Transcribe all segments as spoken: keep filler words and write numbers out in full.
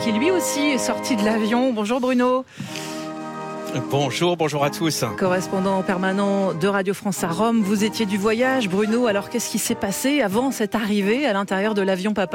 qui lui aussi est sorti de l'avion. Bonjour Bruno. Bonjour, bonjour à tous. Correspondant permanent de Radio France à Rome, vous étiez du voyage, Bruno. Alors qu'est-ce qui s'est passé avant cette arrivée à l'intérieur de l'avion papal ?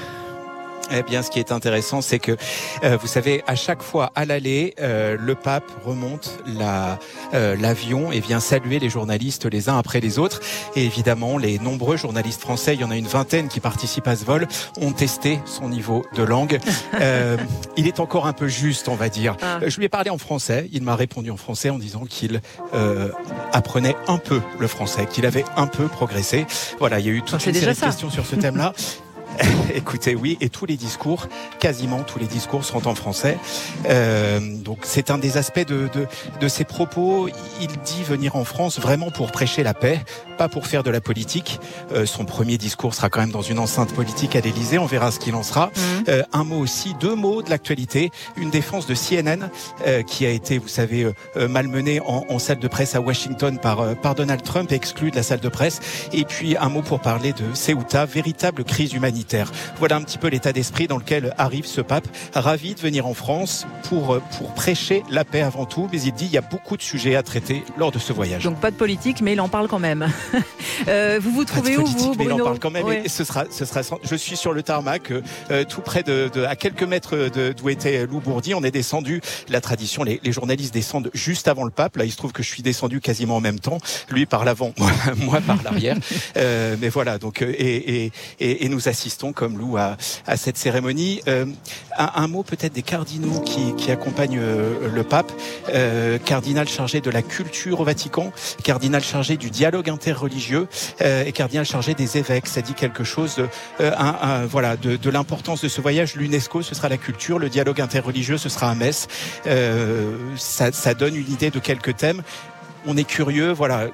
Eh bien, ce qui est intéressant, c'est que, euh, vous savez, à chaque fois à l'aller, euh, le pape remonte la, euh, l'avion et vient saluer les journalistes les uns après les autres. Et évidemment, les nombreux journalistes français, il y en a une vingtaine qui participent à ce vol, ont testé son niveau de langue. Euh, il est encore un peu juste, on va dire. Ah. Je lui ai parlé en français. Il m'a répondu en français en disant qu'il euh, apprenait un peu le français, qu'il avait un peu progressé. Voilà, il y a eu toute une série de questions sur ce thème-là. Écoutez, oui, et tous les discours, quasiment tous les discours seront en français. Euh, donc c'est un des aspects de, de, de ses propos. Il dit venir en France vraiment pour prêcher la paix, pas pour faire de la politique. Euh, son premier discours sera quand même dans une enceinte politique à l'Élysée, on verra ce qu'il en sera. Mmh. Euh, un mot aussi, deux mots de l'actualité. Une défense de C N N euh, qui a été, vous savez, euh, malmenée en, en salle de presse à Washington par, euh, par Donald Trump, exclu de la salle de presse. Et puis un mot pour parler de Ceuta, véritable crise humanitaire. Voilà un petit peu l'état d'esprit dans lequel arrive ce pape, ravi de venir en France pour, pour prêcher la paix avant tout, mais il dit qu'il y a beaucoup de sujets à traiter lors de ce voyage. Donc pas de politique, mais il en parle quand même. euh, vous vous trouvez où, vous, Bruno ? Mais il en parle quand même, oui. Et ce sera, ce sera, je suis sur le tarmac, euh, tout près de, de, à quelques mètres de, d'où était Lou Bourdi. On est descendu, la tradition, les, les journalistes descendent juste avant le pape. Là, il se trouve que je suis descendu quasiment en même temps, lui par l'avant, moi, moi par l'arrière. Euh, mais voilà, donc, et, et, et, et nous assistons comme Lou à, à cette cérémonie. Euh, un, un mot peut-être des cardinaux qui, qui accompagnent euh, le pape. Euh, cardinal chargé de la culture au Vatican, cardinal chargé du dialogue interreligieux euh, et cardinal chargé des évêques. Ça dit quelque chose de, euh, un, un, voilà, de, de l'importance de ce voyage. L'UNESCO, ce sera la culture. Le dialogue interreligieux, ce sera à Metz. Euh, ça, ça donne une idée de quelques thèmes. On est curieux, voilà.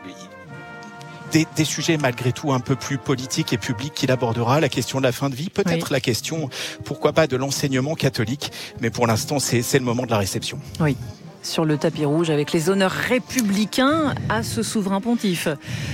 Des, des sujets malgré tout un peu plus politiques et publics qu'il abordera, la question de la fin de vie, peut-être oui. La question, pourquoi pas, de l'enseignement catholique, mais pour l'instant c'est, c'est le moment de la réception. Oui, sur le tapis rouge avec les honneurs républicains à ce souverain pontife.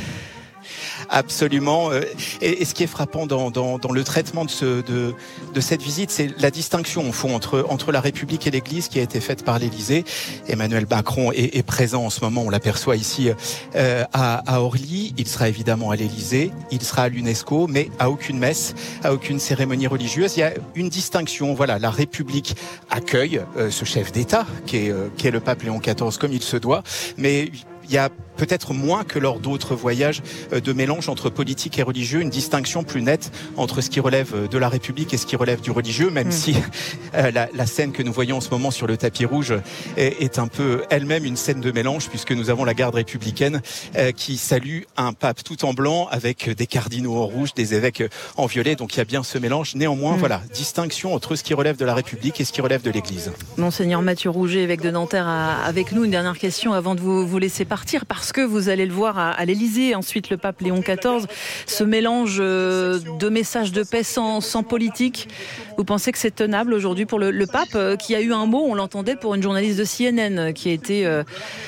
Absolument. Et, et ce qui est frappant dans, dans, dans le traitement de, ce, de, de cette visite, c'est la distinction au fond entre, entre la République et l'Église qui a été faite par l'Élysée. Emmanuel Macron est, est présent en ce moment, on l'aperçoit ici euh, à, à Orly. Il sera évidemment à l'Élysée, il sera à l'UNESCO, mais à aucune messe, à aucune cérémonie religieuse. Il y a une distinction. Voilà, la République accueille euh, ce chef d'État qui est, euh, qui est le pape Léon quatorze comme il se doit, mais il y a peut-être moins que lors d'autres voyages de mélange entre politique et religieux, une distinction plus nette entre ce qui relève de la République et ce qui relève du religieux, même mmh. si euh, la, la scène que nous voyons en ce moment sur le tapis rouge est, est un peu elle-même une scène de mélange, puisque nous avons la garde républicaine euh, qui salue un pape tout en blanc avec des cardinaux en rouge, des évêques en violet, donc il y a bien ce mélange. Néanmoins, mmh. voilà, distinction entre ce qui relève de la République et ce qui relève de l'Église. Monseigneur Mathieu Rouget, évêque de Nanterre, a, avec nous. Une dernière question avant de vous, vous laisser partir, parce que vous allez le voir à, à l'Élysée, ensuite le pape Léon quatorze, ce mélange euh, de messages de paix sans, sans politique. Vous pensez que c'est tenable aujourd'hui pour le, le pape, euh, qui a eu un mot, on l'entendait, pour une journaliste de C N N qui a été euh,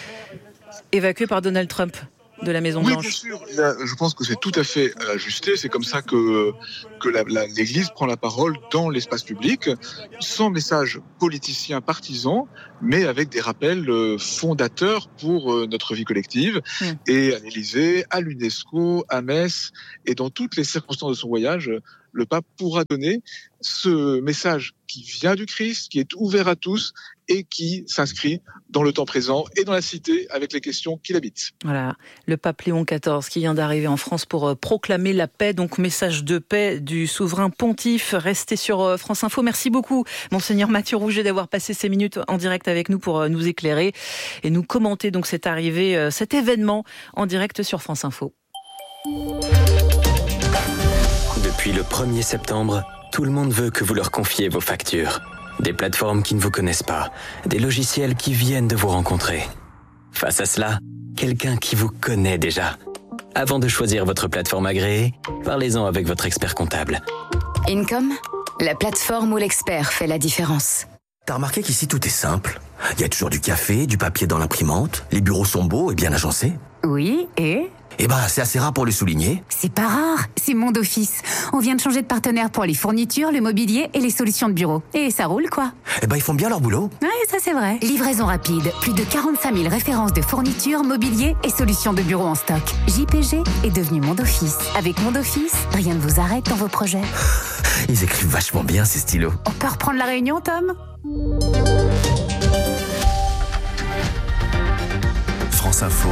évacuée par Donald Trump de la Maison-Blanche? Oui, bien sûr. Là, je pense que c'est tout à fait ajusté. C'est comme ça que, que la, la, l'Église prend la parole dans l'espace public, sans message politicien partisan, mais avec des rappels fondateurs pour notre vie collective. Mmh. Et à l'Élysée, à l'UNESCO, à Metz, et dans toutes les circonstances de son voyage, le pape pourra donner ce message qui vient du Christ, qui est ouvert à tous et qui s'inscrit dans le temps présent et dans la cité avec les questions qui l'habitent. Voilà, le pape Léon quatorze qui vient d'arriver en France pour proclamer la paix, donc message de paix du souverain pontife. Restez sur France Info. Merci beaucoup, Monseigneur Mathieu Rouget, d'avoir passé ces minutes en direct avec nous pour nous éclairer et nous commenter donc cette arrivée, cet événement en direct sur France Info. Depuis le premier septembre, tout le monde veut que vous leur confiez vos factures. Des plateformes qui ne vous connaissent pas, des logiciels qui viennent de vous rencontrer. Face à cela, quelqu'un qui vous connaît déjà. Avant de choisir votre plateforme agréée, parlez-en avec votre expert comptable. Income, la plateforme où l'expert fait la différence. T'as remarqué qu'ici tout est simple. Il y a toujours du café, du papier dans l'imprimante, les bureaux sont beaux et bien agencés. Oui, et ? Eh ben, c'est assez rare pour le souligner. C'est pas rare, c'est Monde Office. On vient de changer de partenaire pour les fournitures, le mobilier et les solutions de bureau. Et ça roule, quoi. Eh ben, ils font bien leur boulot. Ouais, ça c'est vrai. Livraison rapide, plus de quarante-cinq mille références de fournitures, mobilier et solutions de bureau en stock. J P G est devenu Monde Office. Avec Monde Office, rien ne vous arrête dans vos projets. Ils écrivent vachement bien, ces stylos. On peut reprendre la réunion, Tom ? France Info.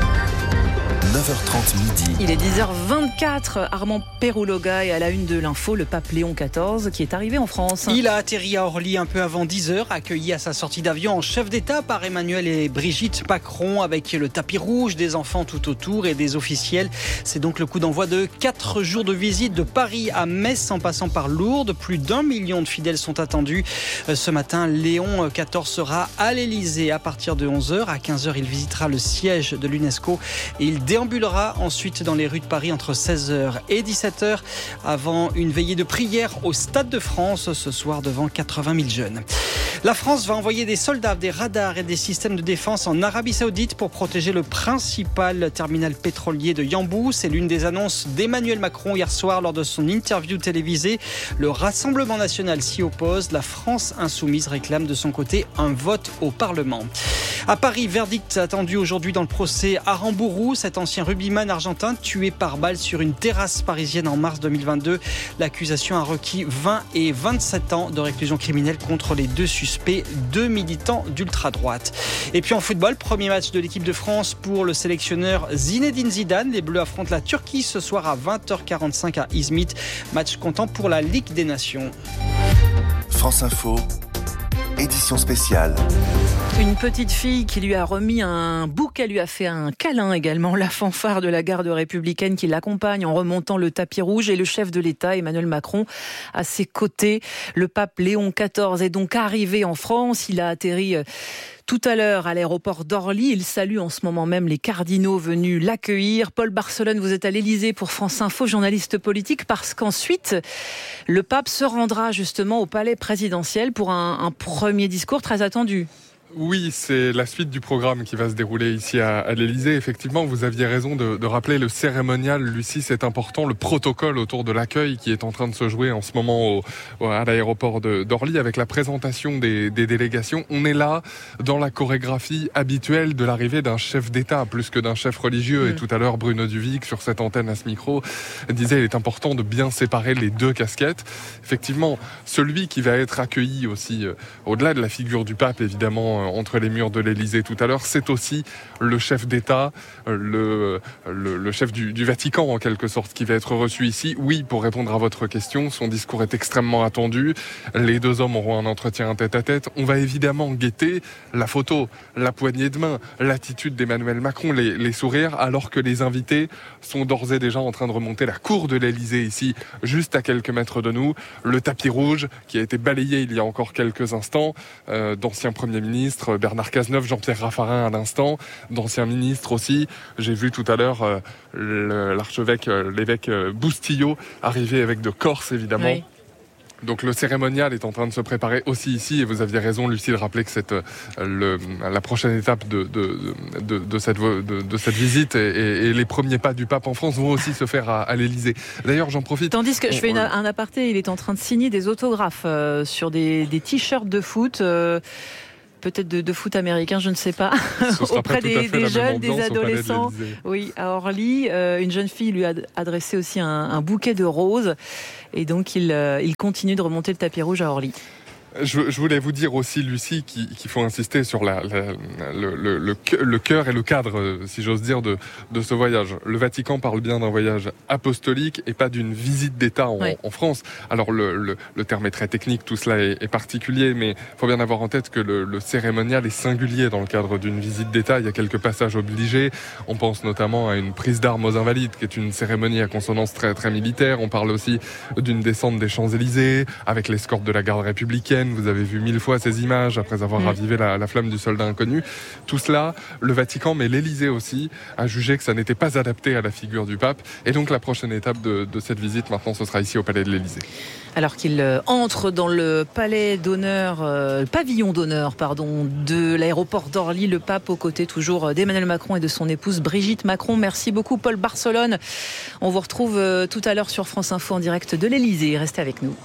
neuf heures trente midi. Il est dix heures vingt-quatre. Armand Perouloga est à la une de l'info, le pape Léon quatorze qui est arrivé en France. Il a atterri à Orly un peu avant dix heures, accueilli à sa sortie d'avion en chef d'État par Emmanuel et Brigitte Macron, avec le tapis rouge, des enfants tout autour et des officiels. C'est donc le coup d'envoi de quatre jours de visite de Paris à Metz en passant par Lourdes. Plus d'un million de fidèles sont attendus. Ce matin, Léon quatorze sera à l'Elysée à partir de onze heures. À quinze heures, il visitera le siège de l'UNESCO et il déambulera ensuite dans les rues de Paris entre seize heures et dix-sept heures avant une veillée de prière au Stade de France ce soir devant quatre-vingt mille jeunes. La France va envoyer des soldats, des radars et des systèmes de défense en Arabie Saoudite pour protéger le principal terminal pétrolier de Yanbu. C'est l'une des annonces d'Emmanuel Macron hier soir lors de son interview télévisée. Le Rassemblement national s'y oppose. La France insoumise réclame de son côté un vote au Parlement. À Paris, verdict attendu aujourd'hui dans le procès Arambourou, cet ancien rugbyman argentin tué par balle sur une terrasse parisienne en mars deux mille vingt-deux. L'accusation a requis vingt et vingt-sept ans de réclusion criminelle contre les deux suspects, deux militants d'ultra-droite. Et puis en football, premier match de l'équipe de France pour le sélectionneur Zinedine Zidane. Les Bleus affrontent la Turquie ce soir à vingt heures quarante-cinq à Izmit. Match comptant pour la Ligue des Nations. France Info, édition spéciale. Une petite fille qui lui a remis un bouquet, lui a fait un câlin également. La fanfare de la garde républicaine qui l'accompagne en remontant le tapis rouge et le chef de l'État, Emmanuel Macron, à ses côtés. Le pape Léon quatorze est donc arrivé en France. Il a atterri tout à l'heure à l'aéroport d'Orly. Il salue en ce moment même les cardinaux venus l'accueillir. Paul Barcelone, vous êtes à l'Élysée pour France Info, journaliste politique, parce qu'ensuite, le pape se rendra justement au palais présidentiel pour un, un premier discours très attendu. Oui, c'est la suite du programme qui va se dérouler ici à, à l'Élysée. Effectivement, vous aviez raison de, de rappeler le cérémonial. Lucie, c'est important. Le protocole autour de l'accueil qui est en train de se jouer en ce moment au, au, à l'aéroport de, d'Orly avec la présentation des, des délégations. On est là dans la chorégraphie habituelle de l'arrivée d'un chef d'État plus que d'un chef religieux. Mmh. Et tout à l'heure, Bruno Duvic, sur cette antenne à ce micro, disait qu'il est important de bien séparer les deux casquettes. Effectivement, celui qui va être accueilli aussi, euh, au-delà de la figure du pape, évidemment, entre les murs de l'Élysée tout à l'heure, c'est aussi le chef d'État, le, le, le chef du, du Vatican en quelque sorte, qui va être reçu ici. Oui, pour répondre à votre question, son discours est extrêmement attendu. Les deux hommes auront un entretien tête-à-tête. On va évidemment guetter la photo, la poignée de main, l'attitude d'Emmanuel Macron, les, les sourires, alors que les invités sont d'ores et déjà en train de remonter la cour de l'Élysée ici, juste à quelques mètres de nous. Le tapis rouge qui a été balayé il y a encore quelques instants, euh, d'anciens premiers ministres, Bernard Cazeneuve, Jean-Pierre Raffarin à l'instant, d'anciens ministres aussi. J'ai vu tout à l'heure euh, le, l'archevêque, euh, l'évêque euh, Boustillot arriver avec de Corse évidemment. Oui. Donc le cérémonial est en train de se préparer aussi ici et vous aviez raison Lucie de rappeler que cette, le, la prochaine étape de, de, de, de, cette, de, de cette visite et, et, et les premiers pas du pape en France vont aussi se faire à, à l'Élysée. D'ailleurs j'en profite. Tandis que on, je fais une, un aparté, il est en train de signer des autographes euh, sur des, des t-shirts de foot. Euh, peut-être de, de foot américain, je ne sais pas, auprès pas des, des jeunes, des adolescents. De oui, à Orly, euh, une jeune fille lui a adressé aussi un, un bouquet de roses et donc il, euh, il continue de remonter le tapis rouge à Orly. Je, je voulais vous dire aussi, Lucie, qu'il, qu'il faut insister sur la, la, le, le, le, le cœur et le cadre, si j'ose dire, de, de ce voyage. Le Vatican parle bien d'un voyage apostolique et pas d'une visite d'État en, oui. en France. Alors le, le, le terme est très technique, tout cela est, est particulier, mais il faut bien avoir en tête que le, le cérémonial est singulier dans le cadre d'une visite d'État. Il y a quelques passages obligés. On pense notamment à une prise d'armes aux Invalides, qui est une cérémonie à consonance très, très militaire. On parle aussi d'une descente des Champs-Élysées, avec l'escorte de la garde républicaine. semaine, vous avez vu mille fois ces images après avoir mmh. ravivé la, la flamme du soldat inconnu. Tout cela, le Vatican, mais l'Élysée aussi, a jugé que ça n'était pas adapté à la figure du pape. Et donc la prochaine étape de, de cette visite, maintenant, ce sera ici au Palais de l'Élysée. Alors qu'il entre dans le palais d'honneur, euh, le pavillon d'honneur, pardon, de l'aéroport d'Orly, le pape aux côtés toujours d'Emmanuel Macron et de son épouse Brigitte Macron. Merci beaucoup, Paul Barcelone. On vous retrouve euh, tout à l'heure sur France Info en direct de l'Élysée. Restez avec nous.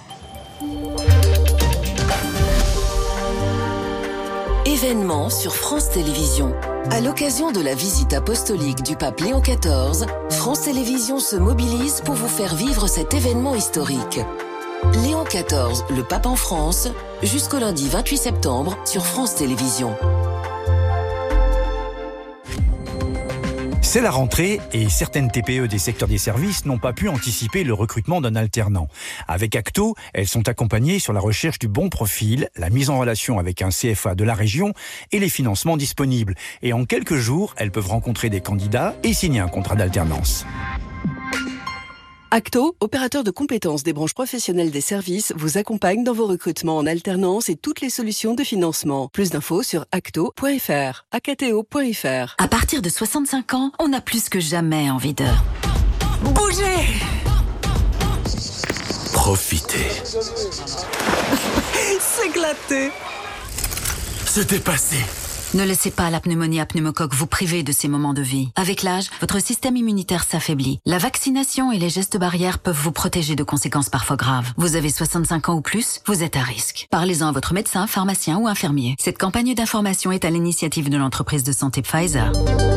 Événement sur France Télévisions. À l'occasion de la visite apostolique du pape Léon quatorze, France Télévisions se mobilise pour vous faire vivre cet événement historique. Léon quatorze, le pape en France, jusqu'au lundi vingt-huit septembre sur France Télévisions. C'est la rentrée et certaines T P E des secteurs des services n'ont pas pu anticiper le recrutement d'un alternant. Avec Acto, elles sont accompagnées sur la recherche du bon profil, la mise en relation avec un C F A de la région et les financements disponibles. Et en quelques jours, elles peuvent rencontrer des candidats et signer un contrat d'alternance. Acto, opérateur de compétences des branches professionnelles des services, vous accompagne dans vos recrutements en alternance et toutes les solutions de financement. Plus d'infos sur acto point f r, acto point f r. À partir de soixante-cinq ans, on a plus que jamais envie de bouger, profiter, s'éclater, se dépasser. Ne laissez pas la pneumonie à pneumocoque vous priver de ces moments de vie. Avec l'âge, votre système immunitaire s'affaiblit. La vaccination et les gestes barrières peuvent vous protéger de conséquences parfois graves. Vous avez soixante-cinq ans ou plus, vous êtes à risque. Parlez-en à votre médecin, pharmacien ou infirmier. Cette campagne d'information est à l'initiative de l'entreprise de santé Pfizer.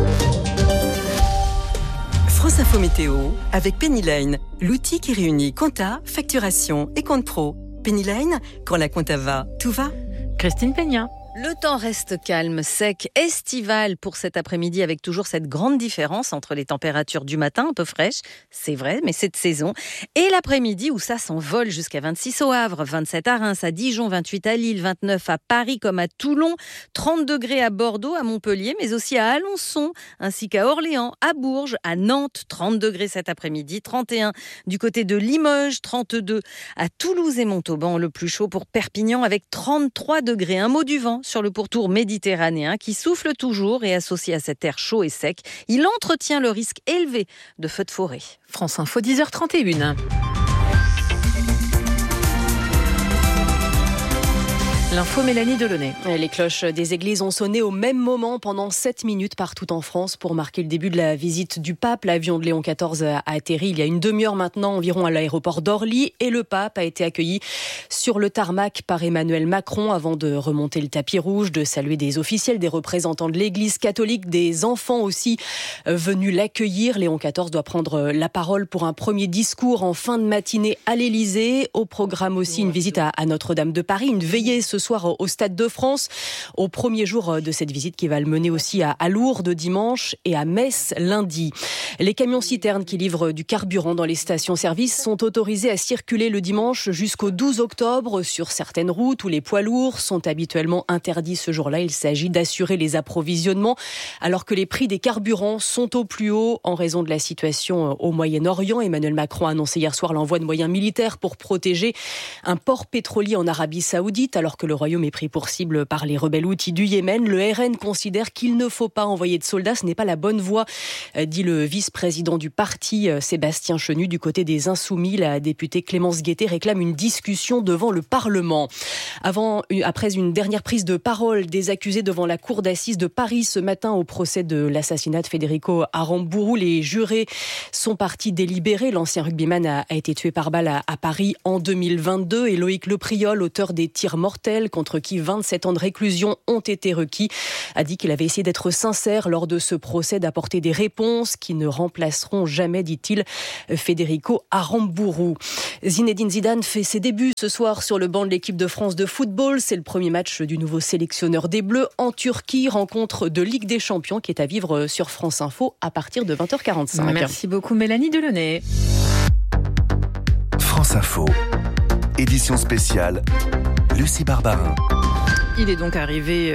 France Info Météo avec Penny Lane, l'outil qui réunit compta, facturation et compte pro. Penny Lane, quand la compta va, tout va. Christine Peña. Le temps reste calme, sec, estival pour cet après-midi avec toujours cette grande différence entre les températures du matin un peu fraîches, c'est vrai, mais c'est de saison, et l'après-midi où ça s'envole jusqu'à vingt-six au Havre, vingt-sept à Reims, à Dijon, vingt-huit à Lille, vingt-neuf à Paris comme à Toulon, trente degrés à Bordeaux, à Montpellier, mais aussi à Alençon, ainsi qu'à Orléans, à Bourges, à Nantes, trente degrés cet après-midi, trente et un du côté de Limoges, trente-deux à Toulouse et Montauban, le plus chaud pour Perpignan avec trente-trois degrés. Un mot du vent sur le pourtour méditerranéen qui souffle toujours et associé à cet air chaud et sec, il entretient le risque élevé de feux de forêt. France Info, dix heures trente et une. L'info Mélanie Delaunay. Les cloches des églises ont sonné au même moment pendant sept minutes partout en France pour marquer le début de la visite du pape. L'avion de Léon quatorze a atterri il y a une demi-heure maintenant environ à l'aéroport d'Orly et le pape a été accueilli sur le tarmac par Emmanuel Macron avant de remonter le tapis rouge, de saluer des officiels, des représentants de l'église catholique, des enfants aussi venus l'accueillir. Léon quatorze doit prendre la parole pour un premier discours en fin de matinée à l'Élysée. Au programme aussi une visite à Notre-Dame de Paris, une veillée ce soir au Stade de France, au premier jour de cette visite qui va le mener aussi à, à Lourdes dimanche et à Metz lundi. Les camions-citernes qui livrent du carburant dans les stations-service sont autorisés à circuler le dimanche jusqu'au douze octobre sur certaines routes où les poids lourds sont habituellement interdits ce jour-là. Il s'agit d'assurer les approvisionnements alors que les prix des carburants sont au plus haut en raison de la situation au Moyen-Orient. Emmanuel Macron a annoncé hier soir l'envoi de moyens militaires pour protéger un port pétrolier en Arabie Saoudite alors que le Royaume est pris pour cible par les rebelles houthis du Yémen. Le R N considère qu'il ne faut pas envoyer de soldats, ce n'est pas la bonne voie, dit le vice-président du parti, Sébastien Chenu. Du côté des Insoumis, la députée Clémence Guettet réclame une discussion devant le Parlement. Avant, après une dernière prise de parole des accusés devant la cour d'assises de Paris ce matin au procès de l'assassinat de Federico Aramburu, les jurés sont partis délibérer. L'ancien rugbyman a, a été tué par balle à, à Paris en deux mille vingt-deux et Loïc Lepriol, auteur des tirs mortels contre qui vingt-sept ans de réclusion ont été requis, a dit qu'il avait essayé d'être sincère lors de ce procès, d'apporter des réponses qui ne remplaceront jamais, dit-il, Federico Aramburu. Zinedine Zidane fait ses débuts ce soir sur le banc de l'équipe de France de football. C'est le premier match du nouveau sélectionneur des Bleus en Turquie, rencontre de Ligue des Champions qui est à vivre sur France Info à partir de vingt heures quarante-cinq. Merci beaucoup Mélanie Delaunay. France Info, édition spéciale, Lucie Barbarin. Il est donc arrivé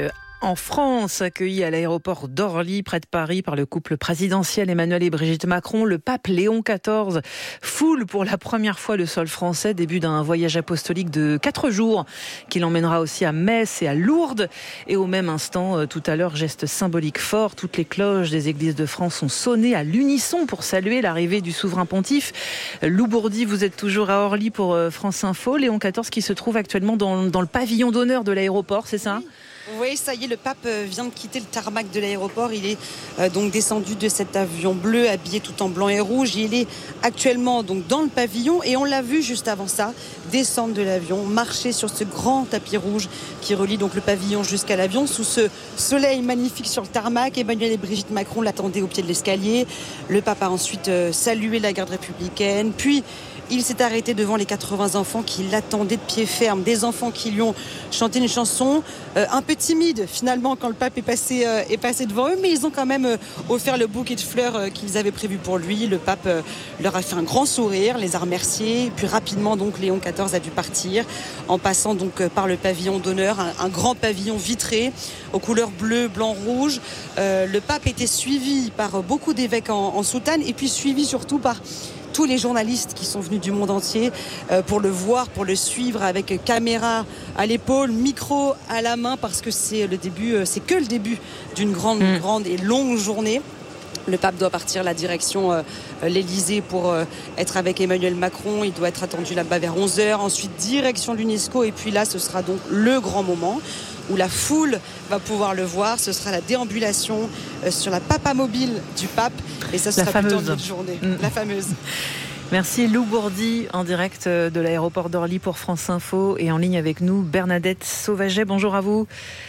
en France, accueilli à l'aéroport d'Orly, près de Paris, par le couple présidentiel Emmanuel et Brigitte Macron. Le pape Léon quatorze foule pour la première fois le sol français, début d'un voyage apostolique de quatre jours qui l'emmènera aussi à Metz et à Lourdes. Et au même instant, tout à l'heure, geste symbolique fort, toutes les cloches des églises de France ont sonné à l'unisson pour saluer l'arrivée du souverain pontife. Lou Bourdi, vous êtes toujours à Orly pour France Info. Léon quatorze qui se trouve actuellement dans, dans le pavillon d'honneur de l'aéroport, c'est ça ? Oui, ça y est, le pape vient de quitter le tarmac de l'aéroport. Il est euh, donc descendu de cet avion bleu, habillé tout en blanc et rouge. Il est actuellement donc dans le pavillon et on l'a vu juste avant ça descendre de l'avion, marcher sur ce grand tapis rouge qui relie donc le pavillon jusqu'à l'avion. Sous ce soleil magnifique sur le tarmac, Emmanuel et Brigitte Macron l'attendaient au pied de l'escalier. Le pape a ensuite euh, salué la garde républicaine, puis il s'est arrêté devant les quatre-vingts enfants qui l'attendaient de pied ferme. Des enfants qui lui ont chanté une chanson euh, un peu timide finalement quand le pape est passé, euh, est passé devant eux. Mais ils ont quand même euh, offert le bouquet de fleurs euh, qu'ils avaient prévu pour lui. Le pape euh, leur a fait un grand sourire, les a remerciés. Puis rapidement donc Léon quatorze a dû partir en passant donc euh, par le pavillon d'honneur, un, un grand pavillon vitré aux couleurs bleu, blanc, rouge. Euh, le pape était suivi par beaucoup d'évêques en, en soutane et puis suivi surtout par tous les journalistes qui sont venus du monde entier euh, pour le voir, pour le suivre avec caméra à l'épaule, micro à la main, parce que c'est le début, euh, c'est que le début d'une grande, mmh. grande et longue journée. Le pape doit partir la direction euh, l'Élysée pour euh, être avec Emmanuel Macron. Il doit être attendu là-bas vers onze heures. Ensuite, direction l'UNESCO. Et puis là, ce sera donc le grand moment où la foule va pouvoir le voir. Ce sera la déambulation euh, sur la papamobile du pape. Et ça sera plutôt une journée. Mmh. La fameuse. Merci Lou Bourdi, en direct de l'aéroport d'Orly pour France Info. Et en ligne avec nous, Bernadette Sauvaget. Bonjour à vous.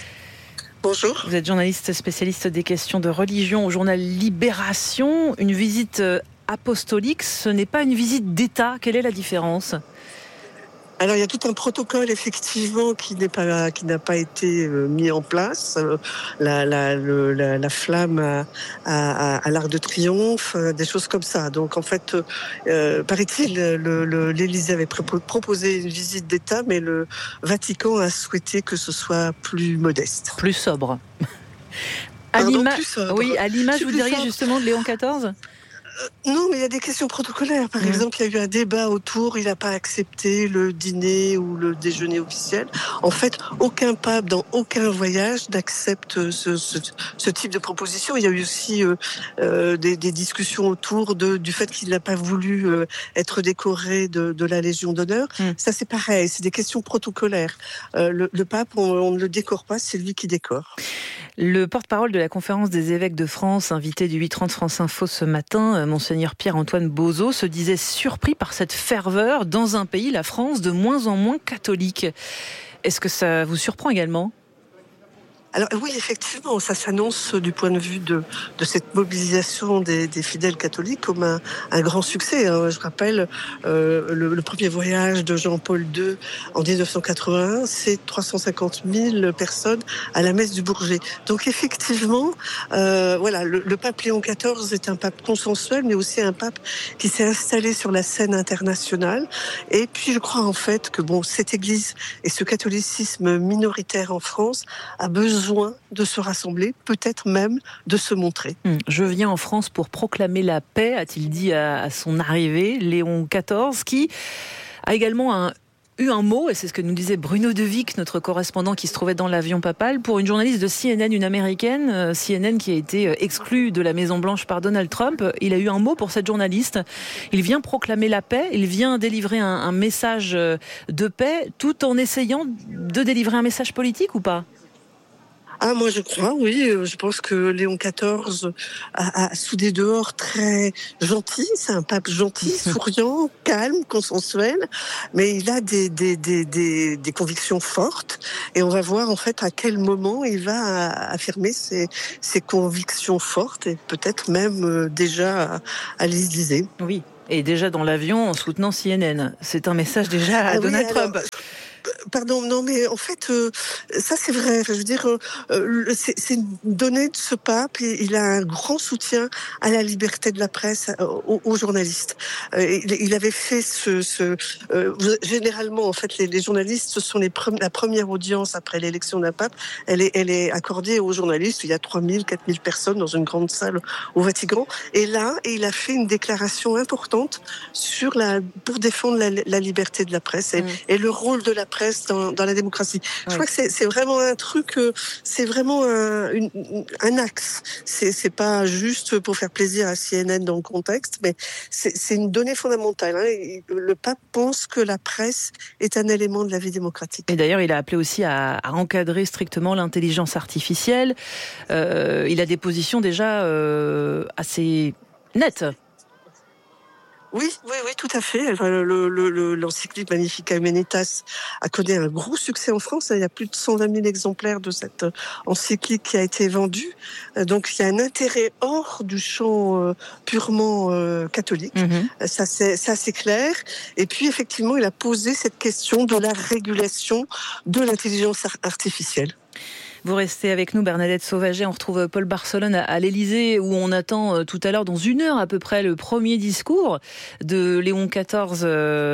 Bonjour. Vous êtes journaliste spécialiste des questions de religion au journal Libération. Une visite apostolique, ce n'est pas une visite d'État. Quelle est la différence ? Alors il y a tout un protocole effectivement qui n'est pas qui n'a pas été euh, mis en place. Euh, la, la, le, la, la flamme à, à, à l'Arc de Triomphe, euh, des choses comme ça. Donc en fait, euh, paraît-il, le, le, l'Élysée avait proposé une visite d'État, mais le Vatican a souhaité que ce soit plus modeste, plus sobre. À Pardon, l'ima- plus sobre. Oui, à l'image, C'est vous plus diriez sobre. justement de Léon quatorze ? Non, mais il y a des questions protocolaires. Par mmh. exemple, il y a eu un débat autour, il n'a pas accepté le dîner ou le déjeuner officiel. En fait, aucun pape dans aucun voyage n'accepte ce, ce, ce type de proposition. Il y a eu aussi euh, euh, des, des discussions autour de, du fait qu'il n'a pas voulu euh, être décoré de, de la Légion d'honneur. Mmh. Ça, c'est pareil, c'est des questions protocolaires. Euh, le, le pape, on, on ne le décore pas, c'est lui qui décore. Le porte-parole de la conférence des évêques de France, invité du huit trente France Info ce matin, Monseigneur Pierre-Antoine Bozo, se disait surpris par cette ferveur dans un pays, la France, de moins en moins catholique. Est-ce que ça vous surprend également ? Alors oui, effectivement, ça s'annonce du point de vue de, de cette mobilisation des, des fidèles catholiques comme un, un grand succès. Hein. Je rappelle, euh, le, le premier voyage de Jean-Paul deux en dix-neuf cent quatre-vingt-un, c'est trois cent cinquante mille personnes à la messe du Bourget. Donc effectivement, euh, voilà, le, le pape Léon quatorze est un pape consensuel, mais aussi un pape qui s'est installé sur la scène internationale. Et puis je crois en fait que bon, cette Église et ce catholicisme minoritaire en France a besoin de se rassembler, peut-être même de se montrer. Je viens en France pour proclamer la paix, a-t-il dit à, à son arrivée, Léon quatorze, qui a également un, eu un mot, et c'est ce que nous disait Bruno Devic, notre correspondant qui se trouvait dans l'avion papal, pour une journaliste de C N N, une américaine, C N N qui a été exclue de la Maison-Blanche par Donald Trump. Il a eu un mot pour cette journaliste. Il vient proclamer la paix, il vient délivrer un, un message de paix, tout en essayant de délivrer un message politique ou pas ? Ah, moi je crois, oui. Je pense que Léon quatorze a, a sous des dehors très gentil. C'est un pape gentil, souriant, calme, consensuel. Mais il a des, des, des, des, des convictions fortes. Et on va voir en fait à quel moment il va affirmer ses, ses convictions fortes et peut-être même déjà à, à l'Élysée. Oui. Et déjà dans l'avion en soutenant C N N. C'est un message déjà à ah Donald oui, Trump. Alors... Pardon, non, mais en fait, euh, ça c'est vrai. Enfin, je veux dire, euh, c'est, c'est une donnée de ce pape. Et il a un grand soutien à la liberté de la presse, euh, aux, aux journalistes. Euh, il, il avait fait ce, ce euh, généralement, en fait, les, les journalistes, ce sont les pre- la première audience après l'élection d'un pape. Elle est, elle est accordée aux journalistes. Il y a trois mille, quatre mille personnes dans une grande salle au Vatican. Et là, il a fait une déclaration importante sur la pour défendre la, la liberté de la presse et, mmh. et le rôle de la presse dans, dans la démocratie. Ouais. Je crois que c'est, c'est vraiment un truc, euh, c'est vraiment un, une, un axe. C'est, c'est pas juste pour faire plaisir à C N N dans le contexte, mais c'est, c'est une donnée fondamentale. Hein. Le pape pense que la presse est un élément de la vie démocratique. Et d'ailleurs, il a appelé aussi à, à encadrer strictement l'intelligence artificielle. Euh, il a des positions déjà euh, assez nettes. Oui, oui, oui, tout à fait. Le, le, le, l'encyclique Magnificat Humanitas a connu un gros succès en France. Il y a plus de cent vingt mille exemplaires de cette encyclique qui a été vendue. Donc, il y a un intérêt hors du champ euh, purement euh, catholique. Mmh. Ça, c'est, ça, c'est clair. Et puis, effectivement, il a posé cette question de la régulation de l'intelligence artificielle. Vous restez avec nous, Bernadette Sauvaget. On retrouve Paul Barcelone à l'Élysée, où on attend tout à l'heure, dans une heure à peu près, le premier discours de Léon quatorze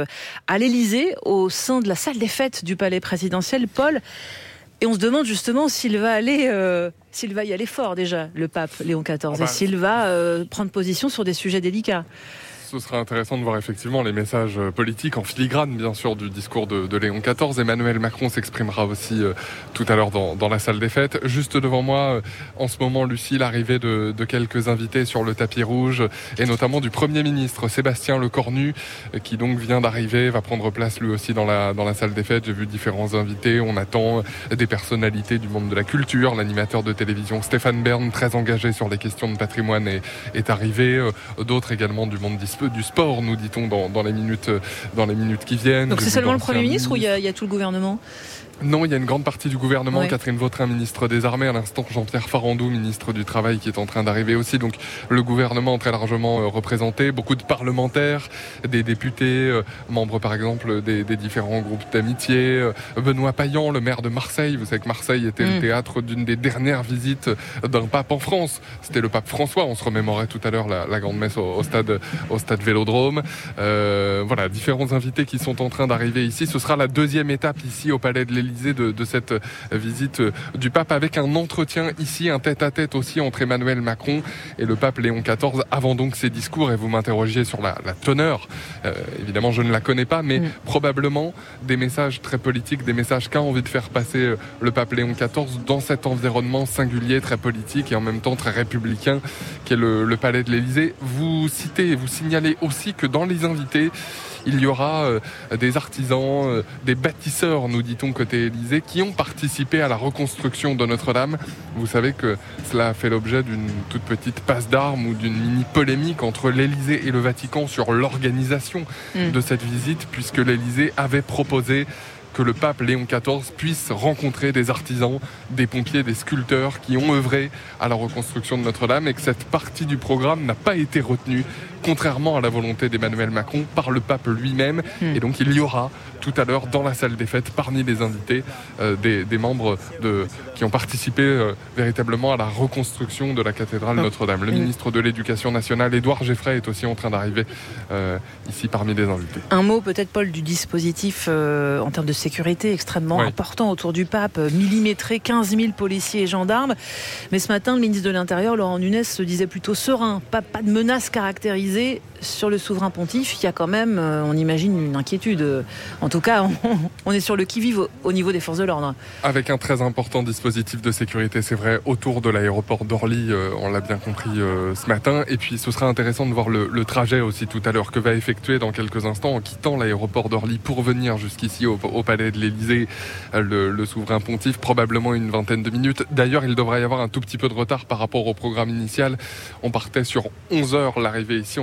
à l'Élysée, au sein de la salle des fêtes du palais présidentiel. Paul, et on se demande justement s'il va aller, euh, s'il va y aller fort déjà, le pape Léon quatorze, oh bah, et s'il va euh, prendre position sur des sujets délicats. Ce sera intéressant de voir effectivement les messages politiques en filigrane, bien sûr, du discours de, de Léon quatorze. Emmanuel Macron s'exprimera aussi euh, tout à l'heure dans, dans la salle des fêtes. Juste devant moi, euh, en ce moment, Lucie, l'arrivée de, de quelques invités sur le tapis rouge, et notamment du Premier ministre Sébastien Lecornu, euh, qui donc vient d'arriver, va prendre place lui aussi dans la, dans la salle des fêtes. J'ai vu différents invités. On attend des personnalités du monde de la culture. L'animateur de télévision Stéphane Bern, très engagé sur les questions de patrimoine, est, est arrivé. Euh, d'autres également du monde dispo du sport, nous dit-on, dans, dans, les minutes, dans les minutes qui viennent. Donc c'est seulement le Premier ministre ou il y, y a tout le gouvernement ? Non, il y a une grande partie du gouvernement. Ouais. Catherine Vautrin, ministre des Armées, à l'instant Jean-Pierre Farandou, ministre du Travail, qui est en train d'arriver aussi. Donc le gouvernement très largement euh, représenté, beaucoup de parlementaires, des députés, euh, membres par exemple des, des différents groupes d'amitié. Euh, Benoît Payan, le maire de Marseille. Vous savez que Marseille était mmh. le théâtre d'une des dernières visites d'un pape en France. C'était le pape François. On se remémorait tout à l'heure la, la grande messe au, au stade, au stade Vélodrome. Euh, voilà, différents invités qui sont en train d'arriver ici. Ce sera la deuxième étape ici au Palais de l'Élysée. De, de cette visite du pape, avec un entretien ici, un tête-à-tête aussi entre Emmanuel Macron et le pape Léon quatorze avant donc ses discours. Et vous m'interrogiez sur la, la teneur. Euh, évidemment, je ne la connais pas, mais mmh. probablement des messages très politiques, des messages qu'a envie de faire passer le pape Léon quatorze dans cet environnement singulier, très politique et en même temps très républicain qu'est le, le Palais de l'Élysée. Vous citez et vous signalez aussi que dans les invités, il y aura euh, des artisans, euh, des bâtisseurs, nous dit-on côté Élysée, qui ont participé à la reconstruction de Notre-Dame. Vous savez que cela a fait l'objet d'une toute petite passe d'armes ou d'une mini-polémique entre l'Élysée et le Vatican sur l'organisation mmh. de cette visite, puisque l'Élysée avait proposé que le pape Léon quatorze puisse rencontrer des artisans, des pompiers, des sculpteurs qui ont œuvré à la reconstruction de Notre-Dame, et que cette partie du programme n'a pas été retenue, contrairement à la volonté d'Emmanuel Macron, par le pape lui-même. Mmh. Et donc il y aura tout à l'heure dans la salle des fêtes, parmi les invités, euh, des, des membres de, qui ont participé euh, véritablement à la reconstruction de la cathédrale oh. Notre-Dame. Le mmh. ministre de l'Éducation nationale, Édouard Geffray, est aussi en train d'arriver euh, ici parmi les invités. Un mot peut-être, Paul, du dispositif euh, en termes de sécurité extrêmement oui. important autour du pape, millimétré, quinze mille policiers et gendarmes. Mais ce matin, le ministre de l'Intérieur, Laurent Nunez, se disait plutôt serein. Pas, pas de menace caractérisée sur le souverain pontife. Il y a quand même, on imagine, une inquiétude. En tout cas, on, on est sur le qui-vive au, au niveau des forces de l'ordre. Avec un très important dispositif de sécurité, c'est vrai, autour de l'aéroport d'Orly, euh, on l'a bien compris euh, ce matin. Et puis, ce sera intéressant de voir le, le trajet aussi tout à l'heure que va effectuer dans quelques instants, en quittant l'aéroport d'Orly pour venir jusqu'ici au, au Palais de l'Élysée, le, le souverain pontife, probablement une vingtaine de minutes. D'ailleurs, il devrait y avoir un tout petit peu de retard par rapport au programme initial. On partait sur onze heures l'arrivée ici, on sera probablement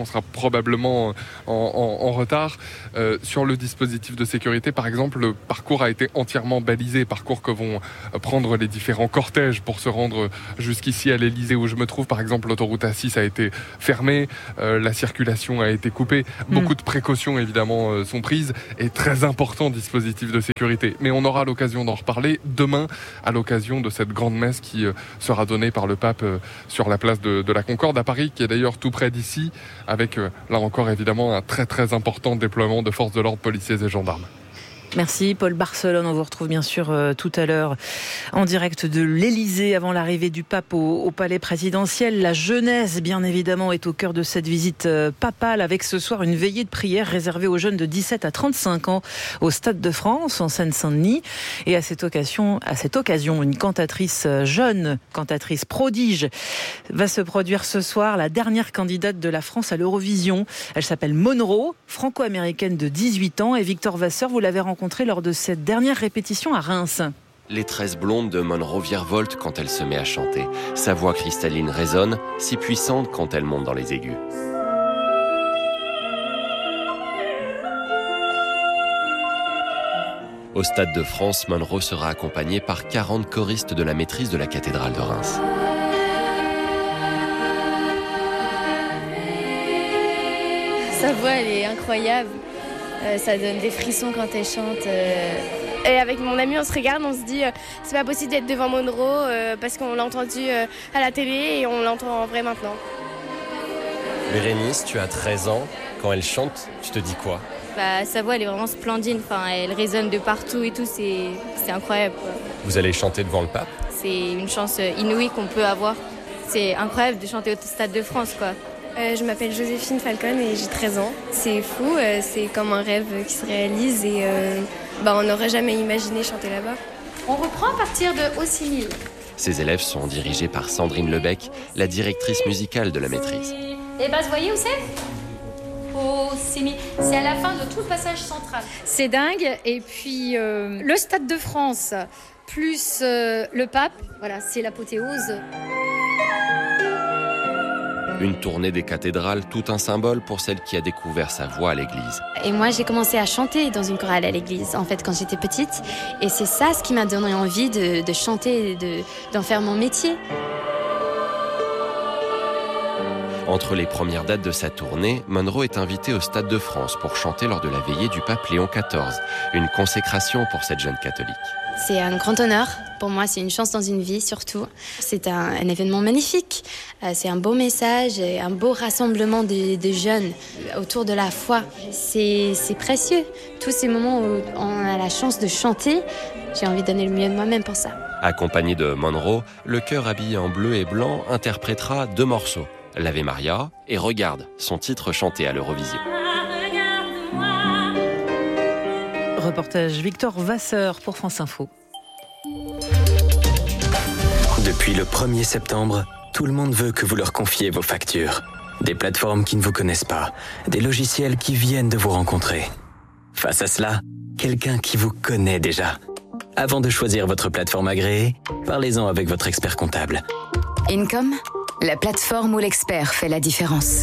probablement en, en, en retard. Euh, sur le dispositif de sécurité, par exemple, le parcours a été entièrement balisé, parcours que vont prendre les différents cortèges pour se rendre jusqu'ici à l'Elysée où je me trouve. Par exemple, l'autoroute A six a été fermée, euh, la circulation a été coupée. Mmh. Beaucoup de précautions, évidemment, euh, sont prises et très important dispositif de sécurité. Mais on aura l'occasion d'en reparler demain à l'occasion de cette grande messe qui euh, sera donnée par le pape euh, sur la place de, de la Concorde à Paris, qui est d'ailleurs tout près d'ici, avec euh, là encore évidemment un très très important déploiement de forces de l'ordre, policiers et gendarmes. Merci Paul Barcelone, on vous retrouve bien sûr euh, tout à l'heure en direct de l'Elysée avant l'arrivée du pape au, au palais présidentiel. La jeunesse bien évidemment est au cœur de cette visite euh, papale avec ce soir une veillée de prière réservée aux jeunes de dix-sept à trente-cinq ans au Stade de France en Seine-Saint-Denis. Et à cette occasion, à cette occasion une cantatrice jeune, cantatrice prodige va se produire ce soir, la dernière candidate de la France à l'Eurovision. Elle s'appelle Monro, franco-américaine de dix-huit ans et Victor Vasseur, vous l'avez rencontrée lors de cette dernière répétition à Reims. Les tresses blondes de Monro virevoltent quand elle se met à chanter. Sa voix cristalline résonne, si puissante quand elle monte dans les aigus. Au Stade de France, Monro sera accompagnée par quarante choristes de la maîtrise de la cathédrale de Reims. Sa voix, elle est incroyable. Euh, ça donne des frissons quand elle chante. Euh... Et avec mon ami, on se regarde, on se dit euh, c'est pas possible d'être devant Monro euh, parce qu'on l'a entendu euh, à la télé et on l'entend en vrai maintenant. Bérénice, tu as treize ans. Quand elle chante, tu te dis quoi ? Bah, sa voix, elle est vraiment splendide. Enfin, elle résonne de partout et tout. C'est, c'est incroyable, quoi. Vous allez chanter devant le pape ? C'est une chance inouïe qu'on peut avoir. C'est incroyable de chanter au Stade de France, quoi. Euh, je m'appelle Joséphine Falcon et j'ai treize ans. C'est fou, euh, c'est comme un rêve qui se réalise et euh, bah, on n'aurait jamais imaginé chanter là-bas. On reprend à partir de Ossimil. Ces élèves sont dirigés par Sandrine Lebec, la directrice musicale de la maîtrise. Et bah, vous voyez où c'est ? Ossimil. C'est à la fin de tout le passage central. C'est dingue. Et puis, euh, le Stade de France plus euh, le pape, voilà, c'est l'apothéose. Une tournée des cathédrales, tout un symbole pour celle qui a découvert sa voix à l'église. Et moi, j'ai commencé à chanter dans une chorale à l'église, en fait, quand j'étais petite. Et c'est ça ce qui m'a donné envie de, de chanter, de, d'en faire mon métier. Entre les premières dates de sa tournée, Monro est invitée au Stade de France pour chanter lors de la veillée du pape Léon quatorze. Une consécration pour cette jeune catholique. C'est un grand honneur. Pour moi, c'est une chance dans une vie, surtout. C'est un, un événement magnifique. C'est un beau message, et un beau rassemblement de, de jeunes autour de la foi. C'est, c'est précieux. Tous ces moments où on a la chance de chanter, j'ai envie de donner le mieux de moi-même pour ça. Accompagné de Monro, le chœur habillé en bleu et blanc interprétera deux morceaux. L'Ave Maria et Regarde, son titre chanté à l'Eurovision. Reportage Victor Vasseur pour France Info. Depuis le premier septembre, tout le monde veut que vous leur confiez vos factures. Des plateformes qui ne vous connaissent pas, des logiciels qui viennent de vous rencontrer. Face à cela, quelqu'un qui vous connaît déjà. Avant de choisir votre plateforme agréée, parlez-en avec votre expert comptable. Income, la plateforme où l'expert fait la différence.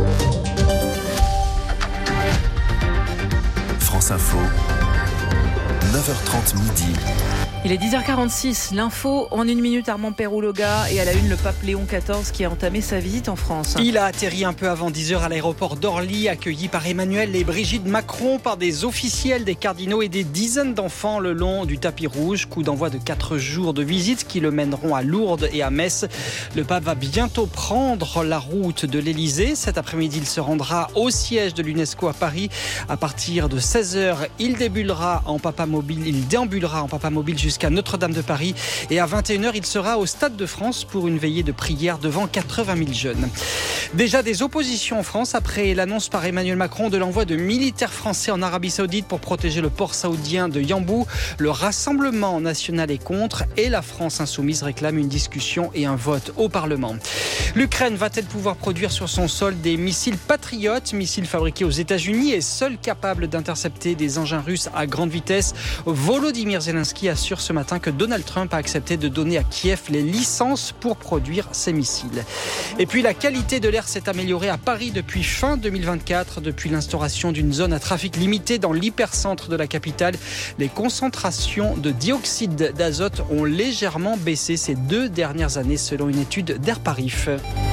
France Info, neuf heures trente midi. Il est dix heures quarante-six, l'info en une minute, Armand Perrouloga, et à la une, le pape Léon quatorze qui a entamé sa visite en France. Il a atterri un peu avant dix heures à l'aéroport d'Orly, accueilli par Emmanuel et Brigitte Macron, par des officiels, des cardinaux et des dizaines d'enfants le long du tapis rouge. Coup d'envoi de quatre jours de visite qui le mèneront à Lourdes et à Metz. Le pape va bientôt prendre la route de l'Elysée. Cet après-midi, il se rendra au siège de l'UNESCO à Paris. À partir de seize heures, il déambulera en papamobile, il déambulera en papamobile jusqu'à Notre-Dame de Paris. Et à vingt et une heures, il sera au Stade de France pour une veillée de prière devant quatre-vingt mille jeunes. Déjà des oppositions en France après l'annonce par Emmanuel Macron de l'envoi de militaires français en Arabie Saoudite pour protéger le port saoudien de Yambou. Le Rassemblement national est contre et la France insoumise réclame une discussion et un vote au Parlement. L'Ukraine va-t-elle pouvoir produire sur son sol des missiles patriotes, missiles fabriqués aux États-Unis et seuls capables d'intercepter des engins russes à grande vitesse? Volodymyr Zelensky assure ce matin que Donald Trump a accepté de donner à Kiev les licences pour produire ses missiles. Et puis la qualité de l'air s'est améliorée à Paris depuis fin deux mille vingt-quatre, depuis l'instauration d'une zone à trafic limité dans l'hypercentre de la capitale. Les concentrations de dioxyde d'azote ont légèrement baissé ces deux dernières années selon une étude d'Airparif.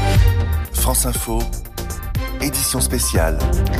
France Info, édition spéciale.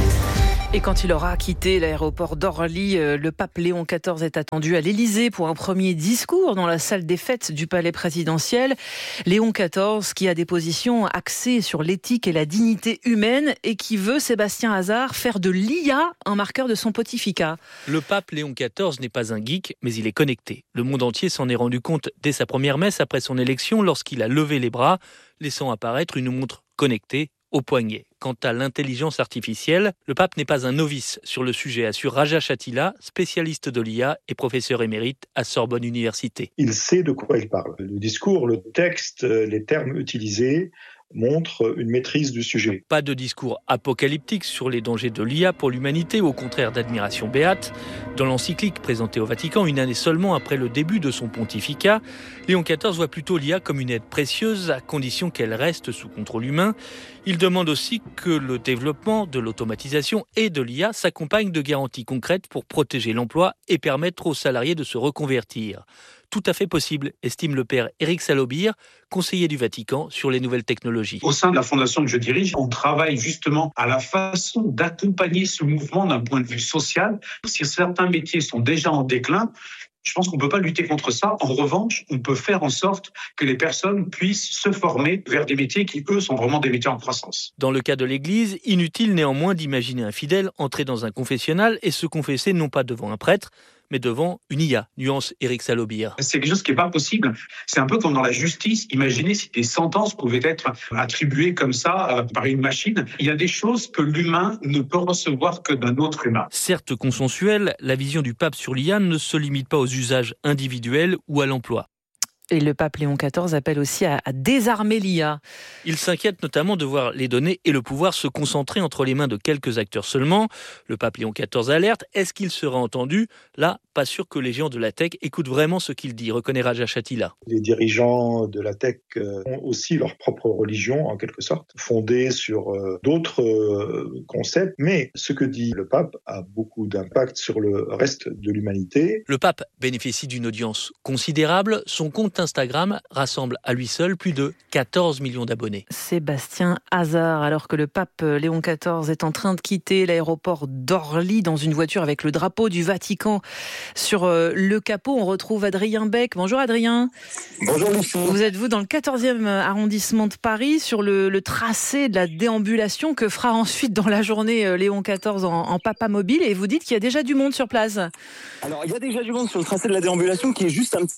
Et quand il aura quitté l'aéroport d'Orly, le pape Léon quatorze est attendu à l'Élysée pour un premier discours dans la salle des fêtes du palais présidentiel. Léon quatorze qui a des positions axées sur l'éthique et la dignité humaine et qui veut, Sébastien Hazard, faire de l'I A un marqueur de son pontificat. Le pape Léon quatorze n'est pas un geek, mais il est connecté. Le monde entier s'en est rendu compte dès sa première messe après son élection lorsqu'il a levé les bras, laissant apparaître une montre connectée au poignet. Quant à l'intelligence artificielle, le pape n'est pas un novice sur le sujet, assure Raja Chatila, spécialiste de l'I A et professeur émérite à Sorbonne Université. Il sait de quoi il parle. Le discours, le texte, les termes utilisés montrent une maîtrise du sujet. Pas de discours apocalyptique sur les dangers de l'I A pour l'humanité, au contraire d'admiration béate. Dans l'encyclique présentée au Vatican une année seulement après le début de son pontificat, Léon quatorze voit plutôt l'I A comme une aide précieuse à condition qu'elle reste sous contrôle humain. Il demande aussi que le développement de l'automatisation et de l'I A s'accompagne de garanties concrètes pour protéger l'emploi et permettre aux salariés de se reconvertir. Tout à fait possible, estime le père Éric Salobir, conseiller du Vatican sur les nouvelles technologies. Au sein de la fondation que je dirige, on travaille justement à la façon d'accompagner ce mouvement d'un point de vue social. Si certains métiers sont déjà en déclin, je pense qu'on ne peut pas lutter contre ça. En revanche, on peut faire en sorte que les personnes puissent se former vers des métiers qui, eux, sont vraiment des métiers en croissance. Dans le cas de l'Église, inutile néanmoins d'imaginer un fidèle entrer dans un confessionnal et se confesser non pas devant un prêtre, mais devant une I A, nuance Éric Salobir. C'est quelque chose qui n'est pas possible. C'est un peu comme dans la justice. Imaginez si des sentences pouvaient être attribuées comme ça euh, par une machine. Il y a des choses que l'humain ne peut recevoir que d'un autre humain. Certes consensuelle, la vision du pape sur l'I A ne se limite pas aux usages individuels ou à l'emploi. Et le pape Léon quatorze appelle aussi à, à désarmer l'I A. Il s'inquiète notamment de voir les données et le pouvoir se concentrer entre les mains de quelques acteurs seulement. Le pape Léon quatorze alerte. Est-ce qu'il sera entendu ? Là, pas sûr que les géants de la tech écoutent vraiment ce qu'il dit, reconnaît Raja Chatila. Les dirigeants de la tech ont aussi leur propre religion, en quelque sorte, fondée sur d'autres concepts. Mais ce que dit le pape a beaucoup d'impact sur le reste de l'humanité. Le pape bénéficie d'une audience considérable. Son compte Instagram rassemble à lui seul plus de quatorze millions d'abonnés. Sébastien Hazard, alors que le pape Léon quatorze est en train de quitter l'aéroport d'Orly dans une voiture avec le drapeau du Vatican sur le capot, on retrouve Adrien Beck. Bonjour Adrien. Bonjour Lucie. Vous êtes vous dans le quatorzième arrondissement de Paris sur le, le tracé de la déambulation que fera ensuite dans la journée Léon quatorze en, en papa mobile, et vous dites qu'il y a déjà du monde sur place. Alors il y a déjà du monde sur le tracé de la déambulation qui est juste un petit...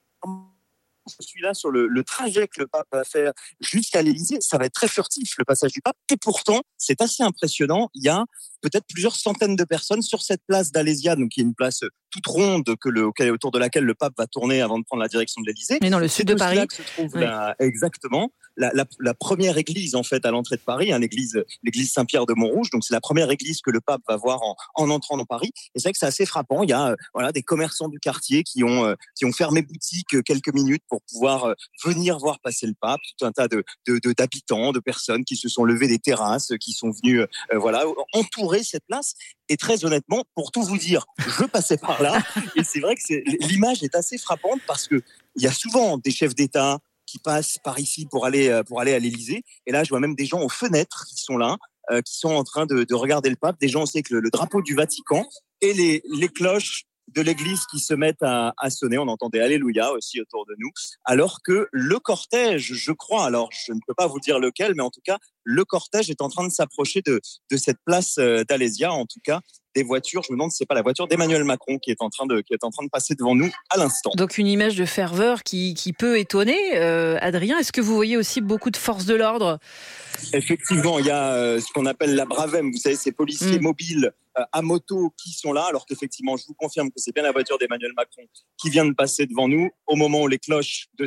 Je suis là sur le, le trajet que le pape va faire jusqu'à l'Élysée. Ça va être très furtif, le passage du pape. Et pourtant, c'est assez impressionnant. Il y a peut-être plusieurs centaines de personnes sur cette place d'Alésia, donc qui est une place toute ronde que le, autour de laquelle le pape va tourner avant de prendre la direction de l'Élysée. Mais dans le sud de Paris. C'est là que se trouve oui. la, exactement la, la, la première église en fait à l'entrée de Paris, hein, l'église, l'église Saint-Pierre de Montrouge. Donc c'est la première église que le pape va voir en, en entrant dans Paris. Et c'est vrai que c'est assez frappant. Il y a euh, voilà des commerçants du quartier qui ont euh, qui ont fermé boutique quelques minutes pour pouvoir euh, venir voir passer le pape. Tout un tas de, de, de d'habitants, de personnes qui se sont levés des terrasses, qui sont venus euh, voilà entourer cette place. Et très honnêtement, pour tout vous dire, je passais par là et c'est vrai que c'est, l'image est assez frappante parce que il y a souvent des chefs d'État qui passent par ici pour aller pour aller à l'Élysée. Et là, je vois même des gens aux fenêtres qui sont là, euh, qui sont en train de, de regarder le pape. Des gens aussi avec le, le drapeau du Vatican et les, les cloches de l'église qui se mettent à, à sonner. On entendait Alléluia aussi autour de nous. Alors que le cortège, je crois, alors je ne peux pas vous dire lequel, mais en tout cas, le cortège est en train de s'approcher de, de cette place d'Alésia, en tout cas, des voitures. Je me demande si c'est pas la voiture d'Emmanuel Macron qui est en train de, qui est en train de passer devant nous à l'instant. Donc une image de ferveur qui, qui peut étonner. Euh, Adrien, est-ce que vous voyez aussi beaucoup de forces de l'ordre ? Effectivement, il y a euh, ce qu'on appelle la Bravem. Vous savez, ces policiers mmh. mobiles euh, à moto qui sont là, alors qu'effectivement, je vous confirme que c'est bien la voiture d'Emmanuel Macron qui vient de passer devant nous au moment où les cloches de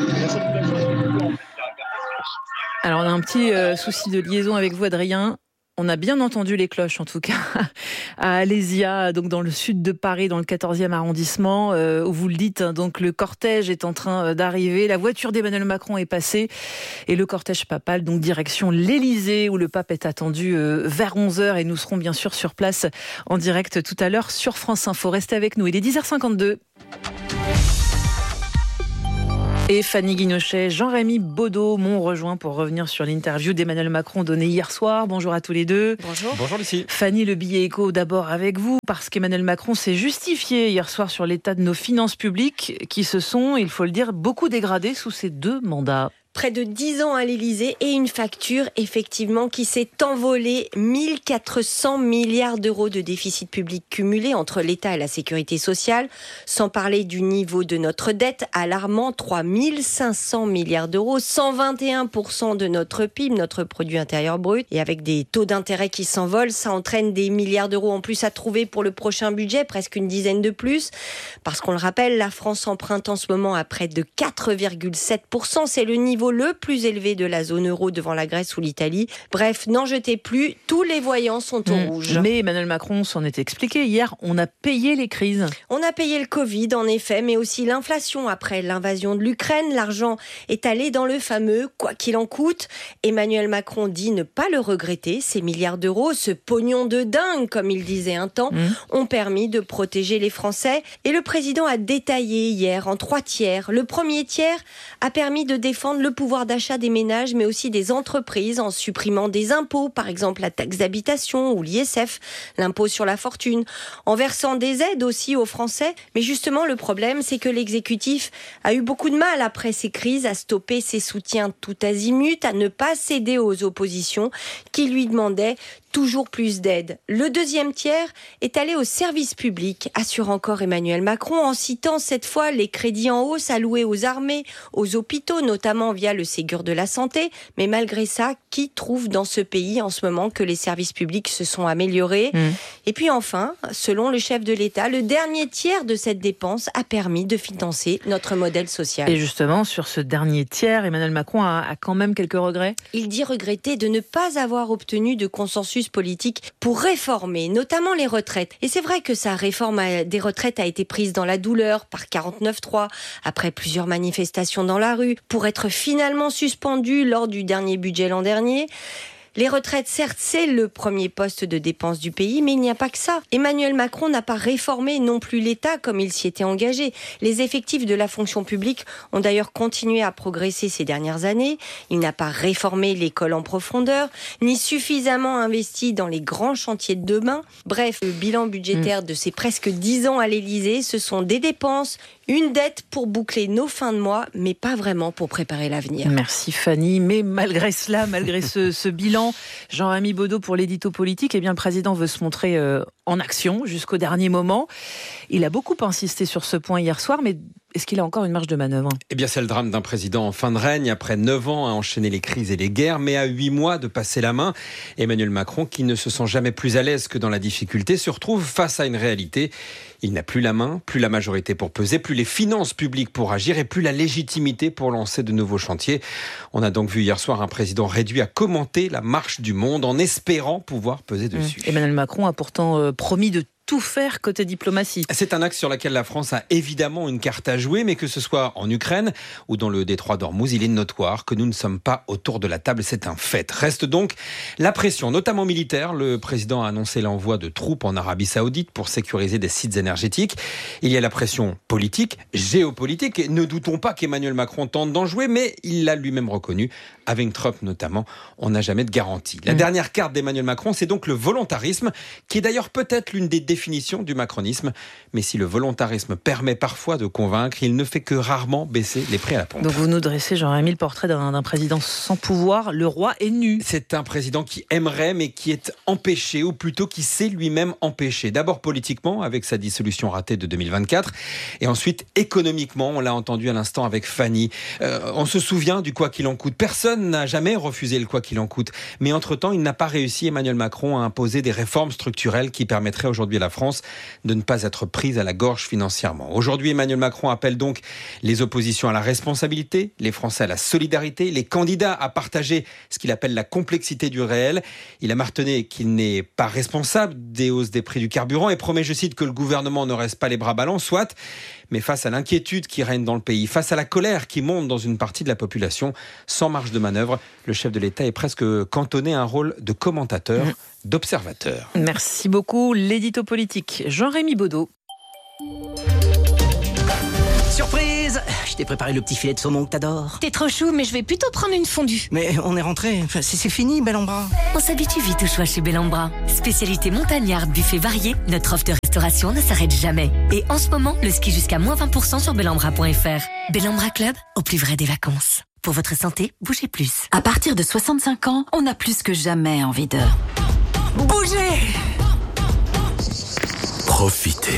Alors on a un petit euh, souci de liaison avec vous, Adrien. On a bien entendu les cloches, en tout cas, à Alésia, donc dans le sud de Paris, dans le quatorzième arrondissement, euh, où vous le dites, hein, donc le cortège est en train d'arriver, la voiture d'Emmanuel Macron est passée, et le cortège papal, donc direction l'Élysée, où le pape est attendu euh, vers onze heures, et nous serons bien sûr sur place en direct tout à l'heure sur France Info. Restez avec nous, il est dix heures cinquante-deux. Et Fanny Guinochet, Jean-Rémy Baudot m'ont rejoint pour revenir sur l'interview d'Emmanuel Macron donnée hier soir. Bonjour à tous les deux. Bonjour. Bonjour Lucie. Fanny, le billet écho d'abord avec vous, parce qu'Emmanuel Macron s'est justifié hier soir sur l'état de nos finances publiques qui se sont, il faut le dire, beaucoup dégradées sous ces deux mandats. Près de dix ans à l'Élysée et une facture, effectivement, qui s'est envolée. mille quatre cents milliards d'euros de déficit public cumulé entre l'État et la sécurité sociale. Sans parler du niveau de notre dette, alarmant, trois mille cinq cents milliards d'euros, cent vingt et un pour cent de notre P I B, notre produit intérieur brut. Et avec des taux d'intérêt qui s'envolent, ça entraîne des milliards d'euros en plus à trouver pour le prochain budget, presque une dizaine de plus. Parce qu'on le rappelle, la France emprunte en ce moment à près de quatre virgule sept pour cent. C'est le niveau le plus élevé de la zone euro devant la Grèce ou l'Italie. Bref, n'en jetez plus, tous les voyants sont au mmh. rouge. Mais Emmanuel Macron s'en est expliqué hier, on a payé les crises. On a payé le Covid, en effet, mais aussi l'inflation après l'invasion de l'Ukraine. L'argent est allé dans le fameux « quoi qu'il en coûte ». Emmanuel Macron dit ne pas le regretter. Ces milliards d'euros, ce pognon de dingue, comme il disait un temps, mmh. ont permis de protéger les Français. Et le président a détaillé hier en trois tiers. Le premier tiers a permis de défendre le pouvoir d'achat des ménages, mais aussi des entreprises, en supprimant des impôts, par exemple la taxe d'habitation ou l'I S F, l'impôt sur la fortune, en versant des aides aussi aux Français. Mais justement, le problème, c'est que l'exécutif a eu beaucoup de mal après ces crises à stopper ses soutiens tout azimut, à ne pas céder aux oppositions qui lui demandaient toujours plus d'aide. Le deuxième tiers est allé au service public, assure encore Emmanuel Macron, en citant cette fois les crédits en hausse alloués aux armées, aux hôpitaux, notamment via le Ségur de la santé. Mais malgré ça, qui trouve dans ce pays en ce moment que les services publics se sont améliorés ? mmh. Et puis enfin, selon le chef de l'État, le dernier tiers de cette dépense a permis de financer notre modèle social. Et justement, sur ce dernier tiers, Emmanuel Macron a, a quand même quelques regrets ? Il dit regretter de ne pas avoir obtenu de consensus politique pour réformer, notamment les retraites. Et c'est vrai que sa réforme des retraites a été prise dans la douleur par quarante-neuf trois, après plusieurs manifestations dans la rue, pour être finalement suspendue lors du dernier budget l'an dernier. Les retraites, certes, c'est le premier poste de dépense du pays, mais il n'y a pas que ça. Emmanuel Macron n'a pas réformé non plus l'État comme il s'y était engagé. Les effectifs de la fonction publique ont d'ailleurs continué à progresser ces dernières années. Il n'a pas réformé l'école en profondeur, ni suffisamment investi dans les grands chantiers de demain. Bref, le bilan budgétaire de ces presque dix ans à l'Élysée, ce sont des dépenses, une dette pour boucler nos fins de mois, mais pas vraiment pour préparer l'avenir. Merci Fanny, mais malgré cela, malgré ce, ce bilan, Jean-Rémy Baudot pour l'édito politique, eh bien le président veut se montrer euh, en action jusqu'au dernier moment. Il a beaucoup insisté sur ce point hier soir, mais est-ce qu'il a encore une marge de manœuvre ? Eh bien, c'est le drame d'un président en fin de règne, après neuf ans à enchaîner les crises et les guerres, mais à huit mois de passer la main. Emmanuel Macron, qui ne se sent jamais plus à l'aise que dans la difficulté, se retrouve face à une réalité. Il n'a plus la main, plus la majorité pour peser, plus les finances publiques pour agir et plus la légitimité pour lancer de nouveaux chantiers. On a donc vu hier soir un président réduit à commenter la marche du monde en espérant pouvoir peser dessus. Mmh. Emmanuel Macron a pourtant euh, promis de tout faire côté diplomatie. C'est un axe sur lequel la France a évidemment une carte à jouer, mais que ce soit en Ukraine ou dans le détroit d'Ormuz, il est notoire que nous ne sommes pas autour de la table, c'est un fait. Reste donc la pression, notamment militaire. Le président a annoncé l'envoi de troupes en Arabie Saoudite pour sécuriser des sites énergétiques. Il y a la pression politique, géopolitique, et ne doutons pas qu'Emmanuel Macron tente d'en jouer, mais il l'a lui-même reconnu. Avec Trump notamment, on n'a jamais de garantie. La mmh. dernière carte d'Emmanuel Macron, c'est donc le volontarisme, qui est d'ailleurs peut-être l'une des définition du macronisme, mais si le volontarisme permet parfois de convaincre, il ne fait que rarement baisser les prix à la pompe. Donc vous nous dressez, Jean-Rémy, le portrait d'un, d'un président sans pouvoir, le roi est nu. C'est un président qui aimerait, mais qui est empêché, ou plutôt qui s'est lui-même empêché. D'abord politiquement, avec sa dissolution ratée de deux mille vingt-quatre, et ensuite économiquement, on l'a entendu à l'instant avec Fanny. Euh, on se souvient du quoi qu'il en coûte. Personne n'a jamais refusé le quoi qu'il en coûte, mais entre-temps, il n'a pas réussi, Emmanuel Macron, à imposer des réformes structurelles qui permettraient aujourd'hui à la la France de ne pas être prise à la gorge financièrement. Aujourd'hui, Emmanuel Macron appelle donc les oppositions à la responsabilité, les Français à la solidarité, les candidats à partager ce qu'il appelle la complexité du réel. Il a martelé qu'il n'est pas responsable des hausses des prix du carburant et promet, je cite, que le gouvernement ne reste pas les bras ballants, soit. Mais face à l'inquiétude qui règne dans le pays, face à la colère qui monte dans une partie de la population, sans marge de manœuvre, le chef de l'État est presque cantonné à un rôle de commentateur, d'observateur. Merci beaucoup. L'édito politique, Jean-Rémy Baudot. Surprise! Je t'ai préparé le petit filet de saumon que t'adores. T'es trop chou, mais je vais plutôt prendre une fondue. Mais on est rentré, enfin, c'est, c'est fini, Bellambra. On s'habitue vite au choix chez Bellambra. Spécialité montagnarde, buffet varié, notre offre de restauration ne s'arrête jamais. Et en ce moment, le ski jusqu'à moins vingt pour cent sur bellambra point f r. Bellambra Club, au plus vrai des vacances. Pour votre santé, bougez plus. À partir de soixante-cinq ans, on a plus que jamais envie de... Bougez! Profitez.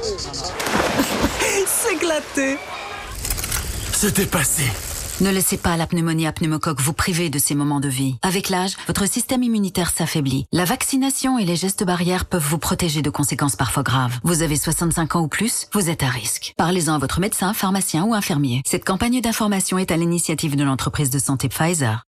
S'éclater. Se dépasser. Ne laissez pas la pneumonie à pneumocoque vous priver de ces moments de vie. Avec l'âge, votre système immunitaire s'affaiblit. La vaccination et les gestes barrières peuvent vous protéger de conséquences parfois graves. Vous avez soixante-cinq ans ou plus, vous êtes à risque. Parlez-en à votre médecin, pharmacien ou infirmier. Cette campagne d'information est à l'initiative de l'entreprise de santé Pfizer.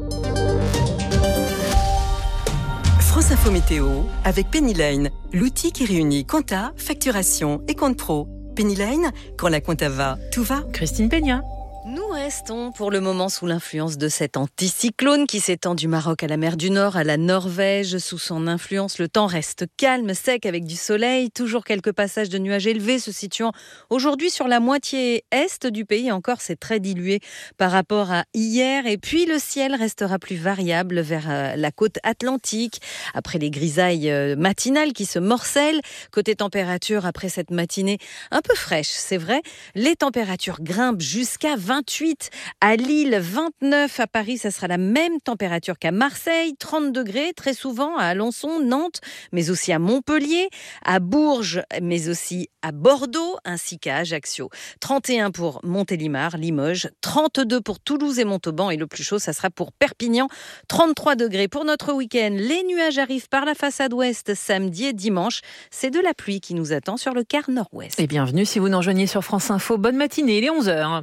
France Info Météo avec Pennyline, l'outil qui réunit compta, facturation et compte pro. Pennyline, quand la compta va, tout va. Christine Peña. Nous restons pour le moment sous l'influence de cet anticyclone qui s'étend du Maroc à la mer du Nord, à la Norvège. Sous son influence, le temps reste calme, sec avec du soleil. Toujours quelques passages de nuages élevés se situant aujourd'hui sur la moitié est du pays. Encore, c'est très dilué par rapport à hier. Et puis, le ciel restera plus variable vers la côte atlantique. Après les grisailles matinales qui se morcellent. Côté température, après cette matinée un peu fraîche, c'est vrai, les températures grimpent jusqu'à vingt-huit à Lille, vingt-neuf à Paris, ça sera la même température qu'à Marseille, trente degrés très souvent à Alençon, Nantes, mais aussi à Montpellier, à Bourges, mais aussi à Bordeaux, ainsi qu'à Ajaccio. trente et un pour Montélimar, Limoges, trente-deux pour Toulouse et Montauban, et le plus chaud, ça sera pour Perpignan, trente-trois degrés pour notre week-end. Les nuages arrivent par la façade ouest samedi et dimanche. C'est de la pluie qui nous attend sur le quart nord-ouest. Et bienvenue si vous nous rejoignez sur France Info. Bonne matinée, il est onze heures.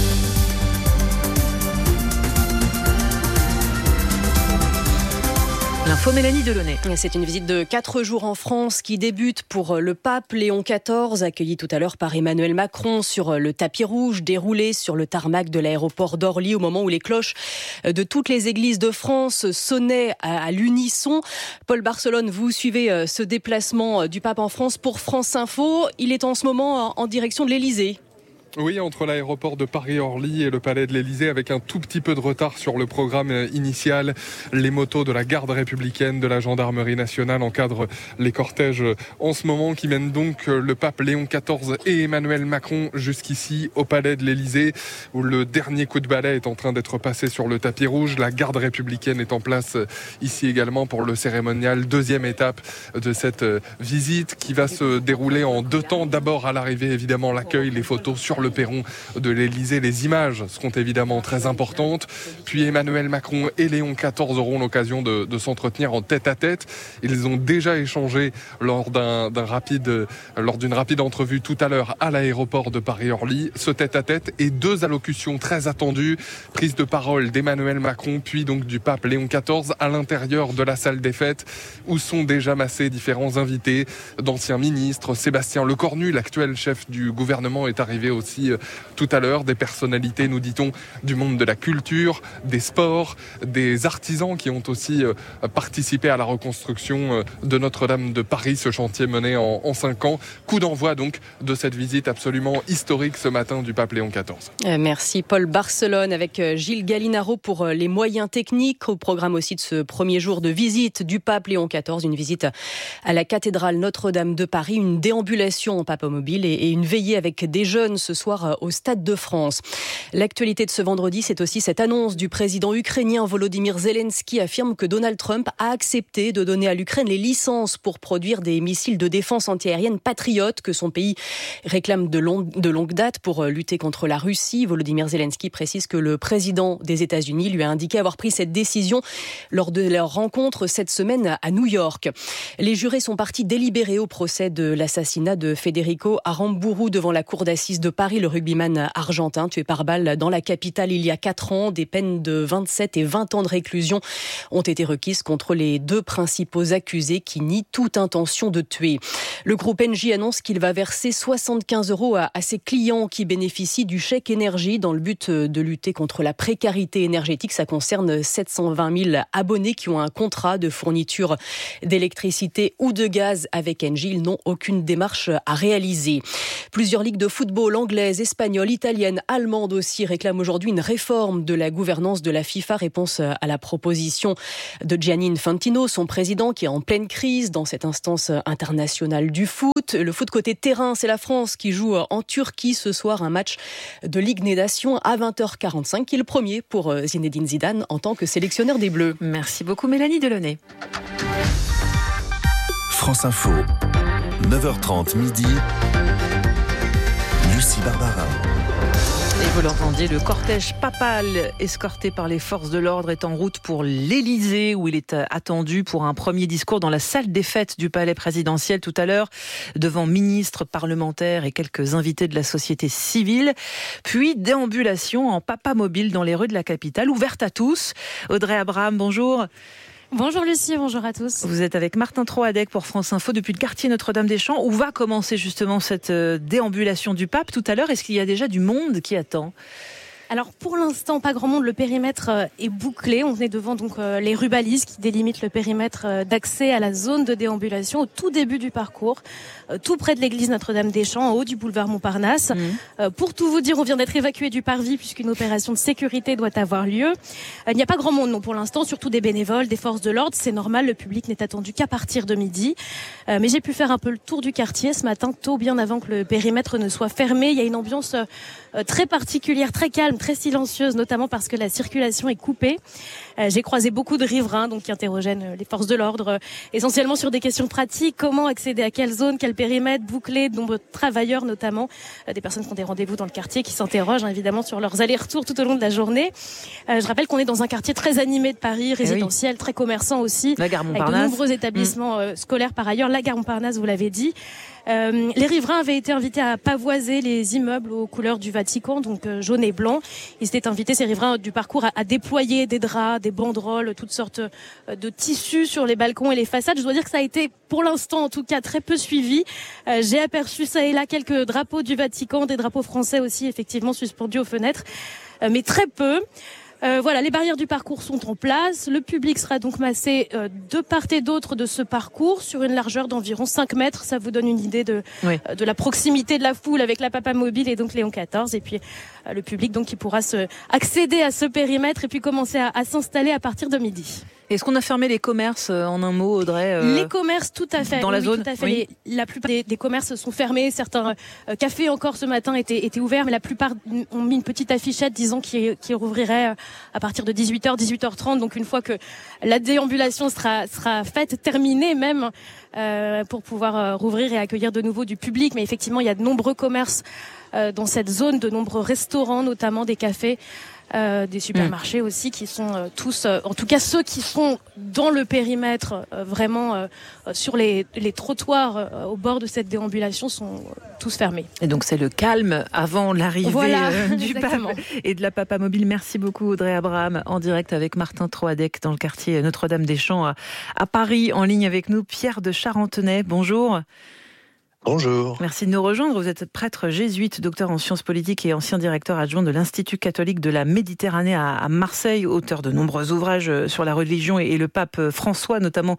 L'info Mélanie Delaunay. C'est une visite de quatre jours en France qui débute pour le pape Léon quatorze, accueilli tout à l'heure par Emmanuel Macron sur le tapis rouge déroulé sur le tarmac de l'aéroport d'Orly au moment où les cloches de toutes les églises de France sonnaient à l'unisson. Paul Barcelone, vous suivez ce déplacement du pape en France pour France Info. Il est en ce moment en direction de l'Élysée. Oui, entre l'aéroport de Paris-Orly et le palais de l'Élysée, avec un tout petit peu de retard sur le programme initial. Les motos de la garde républicaine, de la gendarmerie nationale encadrent les cortèges en ce moment qui mènent donc le pape Léon quatorze et Emmanuel Macron jusqu'ici au palais de l'Élysée, où le dernier coup de balai est en train d'être passé sur le tapis rouge. La garde républicaine est en place ici également pour le cérémonial. Deuxième étape de cette visite qui va se dérouler en deux temps. D'abord à l'arrivée, évidemment, l'accueil, les photos sur le perron de l'Élysée. Les images seront évidemment très importantes. Puis Emmanuel Macron et Léon quatorze auront l'occasion de, de s'entretenir en tête-à-tête. Ils ont déjà échangé lors, d'un, d'un rapide, lors d'une rapide entrevue tout à l'heure à l'aéroport de Paris-Orly. Ce tête-à-tête et deux allocutions très attendues. Prise de parole d'Emmanuel Macron, puis donc du pape Léon quatorze à l'intérieur de la salle des fêtes où sont déjà massés différents invités, d'anciens ministres. Sébastien Lecornu, l'actuel chef du gouvernement, est arrivé aussi tout à l'heure. Des personnalités, nous dit-on, du monde de la culture, des sports, des artisans qui ont aussi participé à la reconstruction de Notre-Dame de Paris, ce chantier mené en, en cinq ans. Coup d'envoi donc de cette visite absolument historique ce matin du pape Léon quatorze. Merci Paul Barcelone avec Gilles Gallinaro pour les moyens techniques. Au programme aussi de ce premier jour de visite du pape Léon quatorze, une visite à la cathédrale Notre-Dame de Paris, une déambulation en papomobile et une veillée avec des jeunes ce soir au Stade de France. L'actualité de ce vendredi, c'est aussi cette annonce du président ukrainien Volodymyr Zelensky affirme que Donald Trump a accepté de donner à l'Ukraine les licences pour produire des missiles de défense antiaérienne Patriot que son pays réclame de, long, de longue date pour lutter contre la Russie. Volodymyr Zelensky précise que le président des États-Unis lui a indiqué avoir pris cette décision lors de leur rencontre cette semaine à New York. Les jurés sont partis délibérer au procès de l'assassinat de Federico Aramburu devant la cour d'assises de Paris, le rugbyman argentin tué par balle dans la capitale il y a quatre ans. Des peines de vingt-sept et vingt ans de réclusion ont été requises contre les deux principaux accusés qui nient toute intention de tuer. Le groupe Engie annonce qu'il va verser soixante-quinze euros à, à ses clients qui bénéficient du chèque énergie dans le but de lutter contre la précarité énergétique. Ça concerne sept cent vingt mille abonnés qui ont un contrat de fourniture d'électricité ou de gaz avec Engie. Ils n'ont aucune démarche à réaliser. Plusieurs ligues de football anglaises, espagnoles, italiennes, allemandes aussi réclament aujourd'hui une réforme de la gouvernance de la FIFA. Réponse à la proposition de Gianni Infantino, son président qui est en pleine crise dans cette instance internationale du foot. Le foot côté terrain, c'est la France qui joue en Turquie ce soir un match de Ligue des Nations à vingt heures quarante-cinq, qui est le premier pour Zinedine Zidane en tant que sélectionneur des Bleus. Merci beaucoup Mélanie Delaunay. France Info, neuf heures trente midi, Lucie Barbara. Et vous l'entendiez, le cortège papal escorté par les forces de l'ordre est en route pour l'Élysée où il est attendu pour un premier discours dans la salle des fêtes du palais présidentiel tout à l'heure devant ministres, parlementaires et quelques invités de la société civile. Puis déambulation en papa mobile dans les rues de la capitale, ouverte à tous. Audrey Abraham, bonjour. Bonjour Lucie, bonjour à tous. Vous êtes avec Martin Troadec pour France Info depuis le quartier Notre-Dame-des-Champs où va commencer justement cette déambulation du pape tout à l'heure. Est-ce qu'il y a déjà du monde qui attend ? Alors pour l'instant, pas grand monde. Le périmètre est bouclé. On est devant donc les rubalises qui délimitent le périmètre d'accès à la zone de déambulation au tout début du parcours, tout près de l'église Notre-Dame-des-Champs, en haut du boulevard Montparnasse. Mmh. Pour tout vous dire, on vient d'être évacué du parvis puisqu'une opération de sécurité doit avoir lieu. Il n'y a pas grand monde non pour l'instant, surtout des bénévoles, des forces de l'ordre. C'est normal, le public n'est attendu qu'à partir de midi. Mais j'ai pu faire un peu le tour du quartier ce matin, tôt, bien avant que le périmètre ne soit fermé. Il y a une ambiance très particulière, très calme, très silencieuse, notamment parce que la circulation est coupée. Euh, j'ai croisé beaucoup de riverains donc, qui interrogent les forces de l'ordre, euh, essentiellement sur des questions pratiques, comment accéder à quelle zone, quel périmètre, boucler, de nombreux travailleurs notamment, euh, des personnes qui ont des rendez-vous dans le quartier, qui s'interrogent hein, évidemment sur leurs allers-retours tout au long de la journée. Euh, je rappelle qu'on est dans un quartier très animé de Paris, résidentiel, oui. très commerçant aussi, la gare avec de nombreux établissements mmh. euh, scolaires par ailleurs. La gare Montparnasse, vous l'avez dit. Euh, les riverains avaient été invités à pavoiser les immeubles aux couleurs du Vatican, donc euh, jaune et blanc. Ils étaient invités, ces riverains du parcours, à, à déployer des draps, des banderoles, toutes sortes euh, de tissus sur les balcons et les façades. Je dois dire que ça a été, pour l'instant en tout cas, très peu suivi. Euh, j'ai aperçu ça et là quelques drapeaux du Vatican, des drapeaux français aussi, effectivement, suspendus aux fenêtres, euh, mais très peu. Euh, voilà, les barrières du parcours sont en place. Le public sera donc massé euh, de part et d'autre de ce parcours sur une largeur d'environ cinq mètres. Ça vous donne une idée de, oui. euh, de la proximité de la foule avec la Papa Mobile et donc Léon quatorze. Et puis euh, le public donc qui pourra se accéder à ce périmètre et puis commencer à, à s'installer à partir de midi. Est-ce qu'on a fermé les commerces en un mot, Audrey euh, Les commerces, tout à fait. Dans la oui, zone tout à fait. oui. Les, la plupart des, des commerces sont fermés. Certains euh, cafés encore ce matin étaient, étaient ouverts, mais la plupart ont mis une petite affichette disant qu'ils, qu'ils rouvriraient à partir de dix-huit heures, dix-huit heures trente. Donc une fois que la déambulation sera, sera faite, terminée même, euh, pour pouvoir euh, rouvrir et accueillir de nouveau du public. Mais effectivement, il y a de nombreux commerces euh, dans cette zone, de nombreux restaurants, notamment des cafés. Euh, des supermarchés mmh. aussi qui sont euh, tous, euh, en tout cas ceux qui sont dans le périmètre euh, vraiment euh, sur les, les trottoirs euh, au bord de cette déambulation sont euh, tous fermés. Et donc c'est le calme avant l'arrivée voilà, euh, du pape et de la Papa Mobile. Merci beaucoup Audrey Abraham en direct avec Martin Troadec dans le quartier Notre-Dame-des-Champs à, à Paris. En ligne avec nous Pierre de Charentenay. Bonjour. Bonjour. Merci de nous rejoindre. Vous êtes prêtre jésuite, docteur en sciences politiques et ancien directeur adjoint de l'Institut catholique de la Méditerranée à Marseille, auteur de nombreux ouvrages sur la religion et le pape François, notamment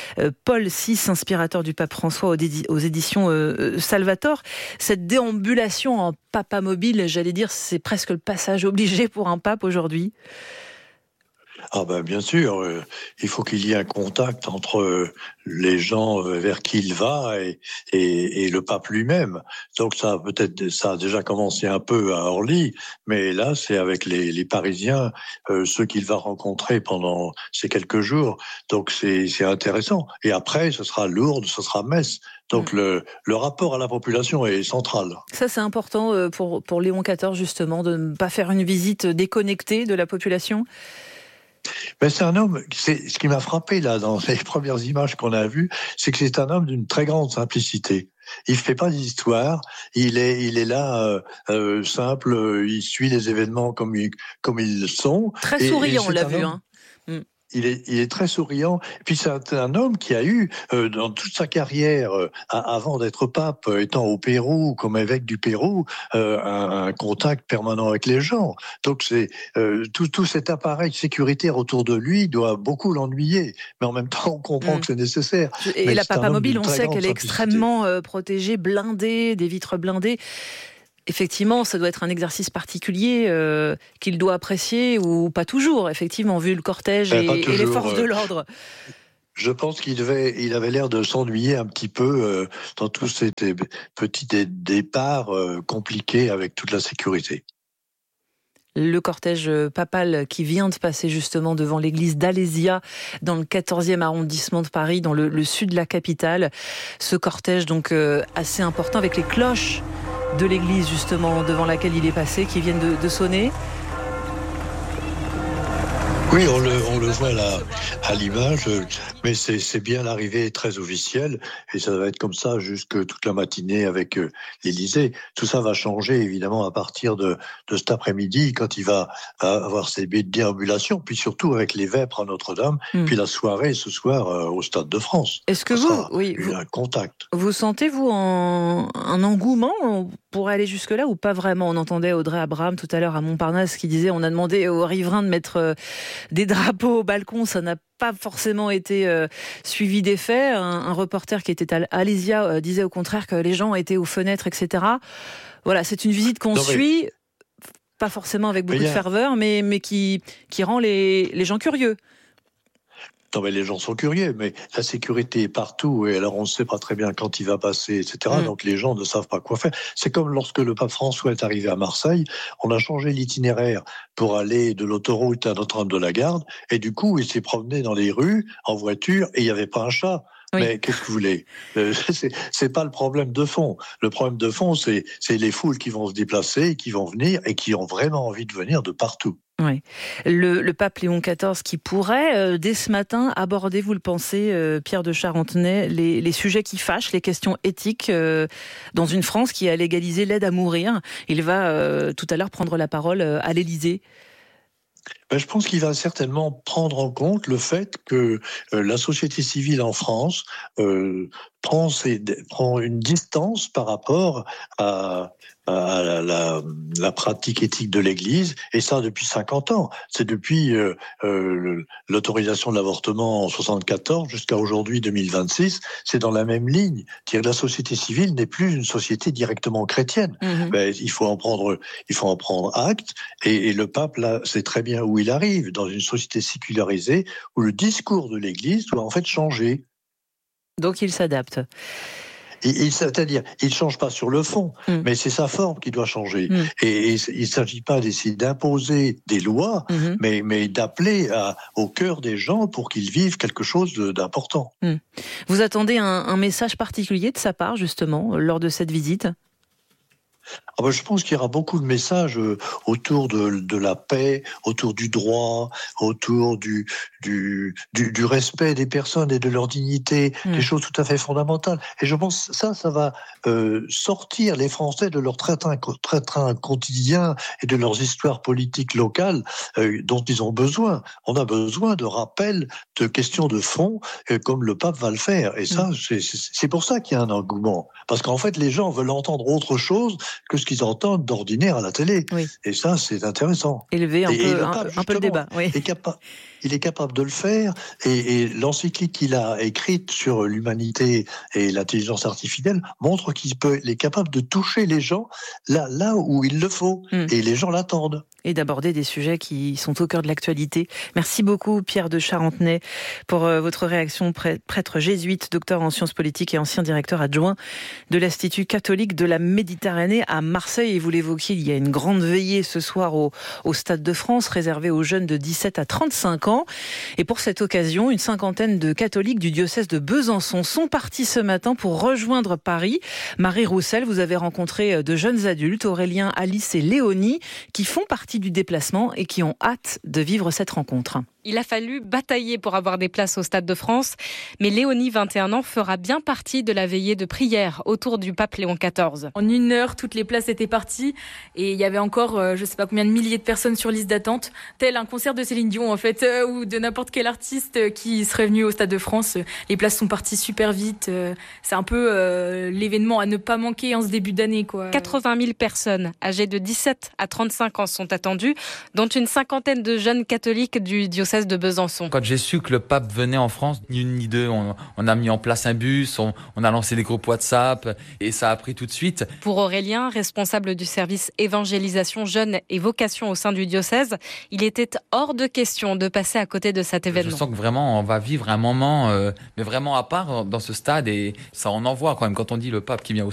Paul six, inspirateur du pape François aux éditions Salvator. Cette déambulation en papa mobile, j'allais dire, c'est presque le passage obligé pour un pape aujourd'hui. Ah ben bien sûr, euh, il faut qu'il y ait un contact entre euh, les gens euh, vers qui il va et, et, et le pape lui-même. Donc ça a peut-être ça a déjà commencé un peu à Orly, mais là c'est avec les, les Parisiens, euh, ceux qu'il va rencontrer pendant ces quelques jours. Donc c'est, c'est intéressant. Et après, ce sera Lourdes, ce sera Metz. Donc mmh. le, le rapport à la population est central. Ça c'est important pour, pour Léon quatorze justement, de ne pas faire une visite déconnectée de la population. Ben c'est un homme, c'est, ce qui m'a frappé là dans les premières images qu'on a vues, c'est que c'est un homme d'une très grande simplicité. Il fait pas d'histoire, il est, il est là euh, euh, simple, il suit les événements comme ils, comme ils sont. Très souriant, on l'a vu. Hein. Mm. Il est, il est très souriant. Et puis c'est un, un homme qui a eu, euh, dans toute sa carrière, euh, avant d'être pape, euh, étant au Pérou, comme évêque du Pérou, euh, un, un contact permanent avec les gens. Donc c'est euh, tout, tout cet appareil sécuritaire autour de lui doit beaucoup l'ennuyer. Mais en même temps, on comprend mmh. que c'est nécessaire. Et Mais la Papa Mobile, on sait qu'elle est simplicité. extrêmement euh, protégée, blindée, des vitres blindées. Effectivement, ça doit être un exercice particulier euh, qu'il doit apprécier, ou pas toujours, effectivement, vu le cortège et, toujours, et les forces euh, de l'ordre. Je pense qu'il devait, il avait l'air de s'ennuyer un petit peu euh, dans tous ces petits départs euh, compliqués avec toute la sécurité. Le cortège papal qui vient de passer justement devant l'église d'Alésia dans le quatorzième arrondissement de Paris, dans le, le sud de la capitale. Ce cortège donc euh, assez important avec les cloches de l'église justement devant laquelle il est passé qui viennent de, de sonner. Oui, on le, on le voit là à l'image, mais c'est, c'est bien l'arrivée très officielle et ça va être comme ça jusque toute la matinée avec euh, l'Élysée. Tout ça va changer évidemment à partir de, de cet après-midi quand il va avoir ses déambulations, puis surtout avec les vêpres à Notre-Dame, mmh. puis la soirée ce soir euh, au Stade de France. Est-ce que ça vous, oui, vous, un contact. Vous sentez vous en, un engouement pour aller jusque-là ou pas vraiment? On entendait Audrey Abraham tout à l'heure à Montparnasse qui disait on a demandé aux riverains de mettre euh, des drapeaux au balcon, ça n'a pas forcément été euh, suivi d'effet. Un, un reporter qui était à Alésia euh, disait au contraire que les gens étaient aux fenêtres, et cetera. Voilà, c'est une visite qu'on non, suit, mais... pas forcément avec beaucoup mais de a... ferveur, mais, mais qui, qui rend les, les gens curieux. Non, mais les gens sont curieux, mais la sécurité est partout, et alors on ne sait pas très bien quand il va passer, et cetera. Mmh. Donc les gens ne savent pas quoi faire. C'est comme lorsque le pape François est arrivé à Marseille, on a changé l'itinéraire pour aller de l'autoroute à Notre-Dame-de-la-Garde, et du coup, il s'est promené dans les rues, en voiture, et il n'y avait pas un chat. Oui. Mais qu'est-ce que vous voulez ? euh, c'est, c'est pas le problème de fond. Le problème de fond, c'est, c'est les foules qui vont se déplacer, qui vont venir, et qui ont vraiment envie de venir de partout. Oui. Le, le pape Léon quatorze qui pourrait, euh, dès ce matin, aborder, vous le pensez, euh, Pierre de Charentenay, les, les sujets qui fâchent, les questions éthiques euh, dans une France qui a légalisé l'aide à mourir. Il va euh, tout à l'heure prendre la parole euh, à l'Élysée. Ben, je pense qu'il va certainement prendre en compte le fait que euh, la société civile en France euh, prend, ses, prend une distance par rapport à, à la, la, la pratique éthique de l'Église, et ça depuis cinquante ans. C'est depuis euh, euh, l'autorisation de l'avortement en soixante-quatorze jusqu'à aujourd'hui deux mille vingt-six, c'est dans la même ligne. C'est-à-dire que la société civile n'est plus une société directement chrétienne. Mmh. Ben, il faut en prendre, il faut en prendre acte, et, et le pape là, c'est très bien où il arrive, dans une société sécularisée où le discours de l'Église doit en fait changer. Donc il s'adapte. Et, et, c'est-à-dire, il ne change pas sur le fond, mmh. mais c'est sa forme qui doit changer. Mmh. Et, et il ne s'agit pas d'essayer d'imposer des lois, mmh. mais, mais d'appeler à, au cœur des gens pour qu'ils vivent quelque chose de, d'important. Mmh. Vous attendez un, un message particulier de sa part, justement, lors de cette visite ? Ah ben, je pense qu'il y aura beaucoup de messages autour de, de la paix, autour du droit, autour du, du, du, du respect des personnes et de leur dignité, mmh. des choses tout à fait fondamentales. Et je pense que ça, ça va euh, sortir les Français de leur train-train, train-train quotidien et de leurs histoires politiques locales euh, dont ils ont besoin. On a besoin de rappels, de questions de fond, euh, comme le pape va le faire. Et ça, mmh. c'est, c'est pour ça qu'il y a un engouement. Parce qu'en fait, les gens veulent entendre autre chose que ce qu'ils entendent d'ordinaire à la télé. Oui. Et ça, c'est intéressant. Élever un, et, peu, et un, un peu le débat. Oui. Est, capa- il est capable de le faire. Et, et l'encyclique qu'il a écrite sur l'humanité et l'intelligence artificielle montre qu'il peut, il est capable de toucher les gens là, là où il le faut. Mmh. Et les gens l'attendent. Et d'aborder des sujets qui sont au cœur de l'actualité. Merci beaucoup Pierre de Charentenay pour votre réaction, prêtre jésuite, docteur en sciences politiques et ancien directeur adjoint de l'Institut catholique de la Méditerranée à Marseille. Et vous l'évoquiez, il y a une grande veillée ce soir au, au Stade de France réservée aux jeunes de dix-sept à trente-cinq ans. Et pour cette occasion, une cinquantaine de catholiques du diocèse de Besançon sont partis ce matin pour rejoindre Paris. Marie Roussel, vous avez rencontré de jeunes adultes, Aurélien, Alice et Léonie, qui font partie du déplacement et qui ont hâte de vivre cette rencontre. Il a fallu batailler pour avoir des places au Stade de France, mais Léonie, vingt et un ans, fera bien partie de la veillée de prière autour du pape Léon quatorze. En une heure, toutes les places étaient parties et il y avait encore, euh, je sais pas combien de milliers de personnes sur liste d'attente, tel un concert de Céline Dion en fait, euh, ou de n'importe quel artiste qui serait venu au Stade de France. Les places sont parties super vite. Euh, c'est un peu euh, l'événement à ne pas manquer en ce début d'année, quoi. quatre-vingt mille personnes âgées de dix-sept à trente-cinq ans sont attendues, dont une cinquantaine de jeunes catholiques du diocèse de Besançon. Quand j'ai su que le pape venait en France, ni une ni deux, on, on a mis en place un bus, on, on a lancé des groupes WhatsApp et ça a pris tout de suite. Pour Aurélien, responsable du service évangélisation jeunes et vocation au sein du diocèse, il était hors de question de passer à côté de cet événement. Je sens que vraiment on va vivre un moment, euh, mais vraiment à part dans ce stade et ça en envoie quand même quand on dit le pape qui vient au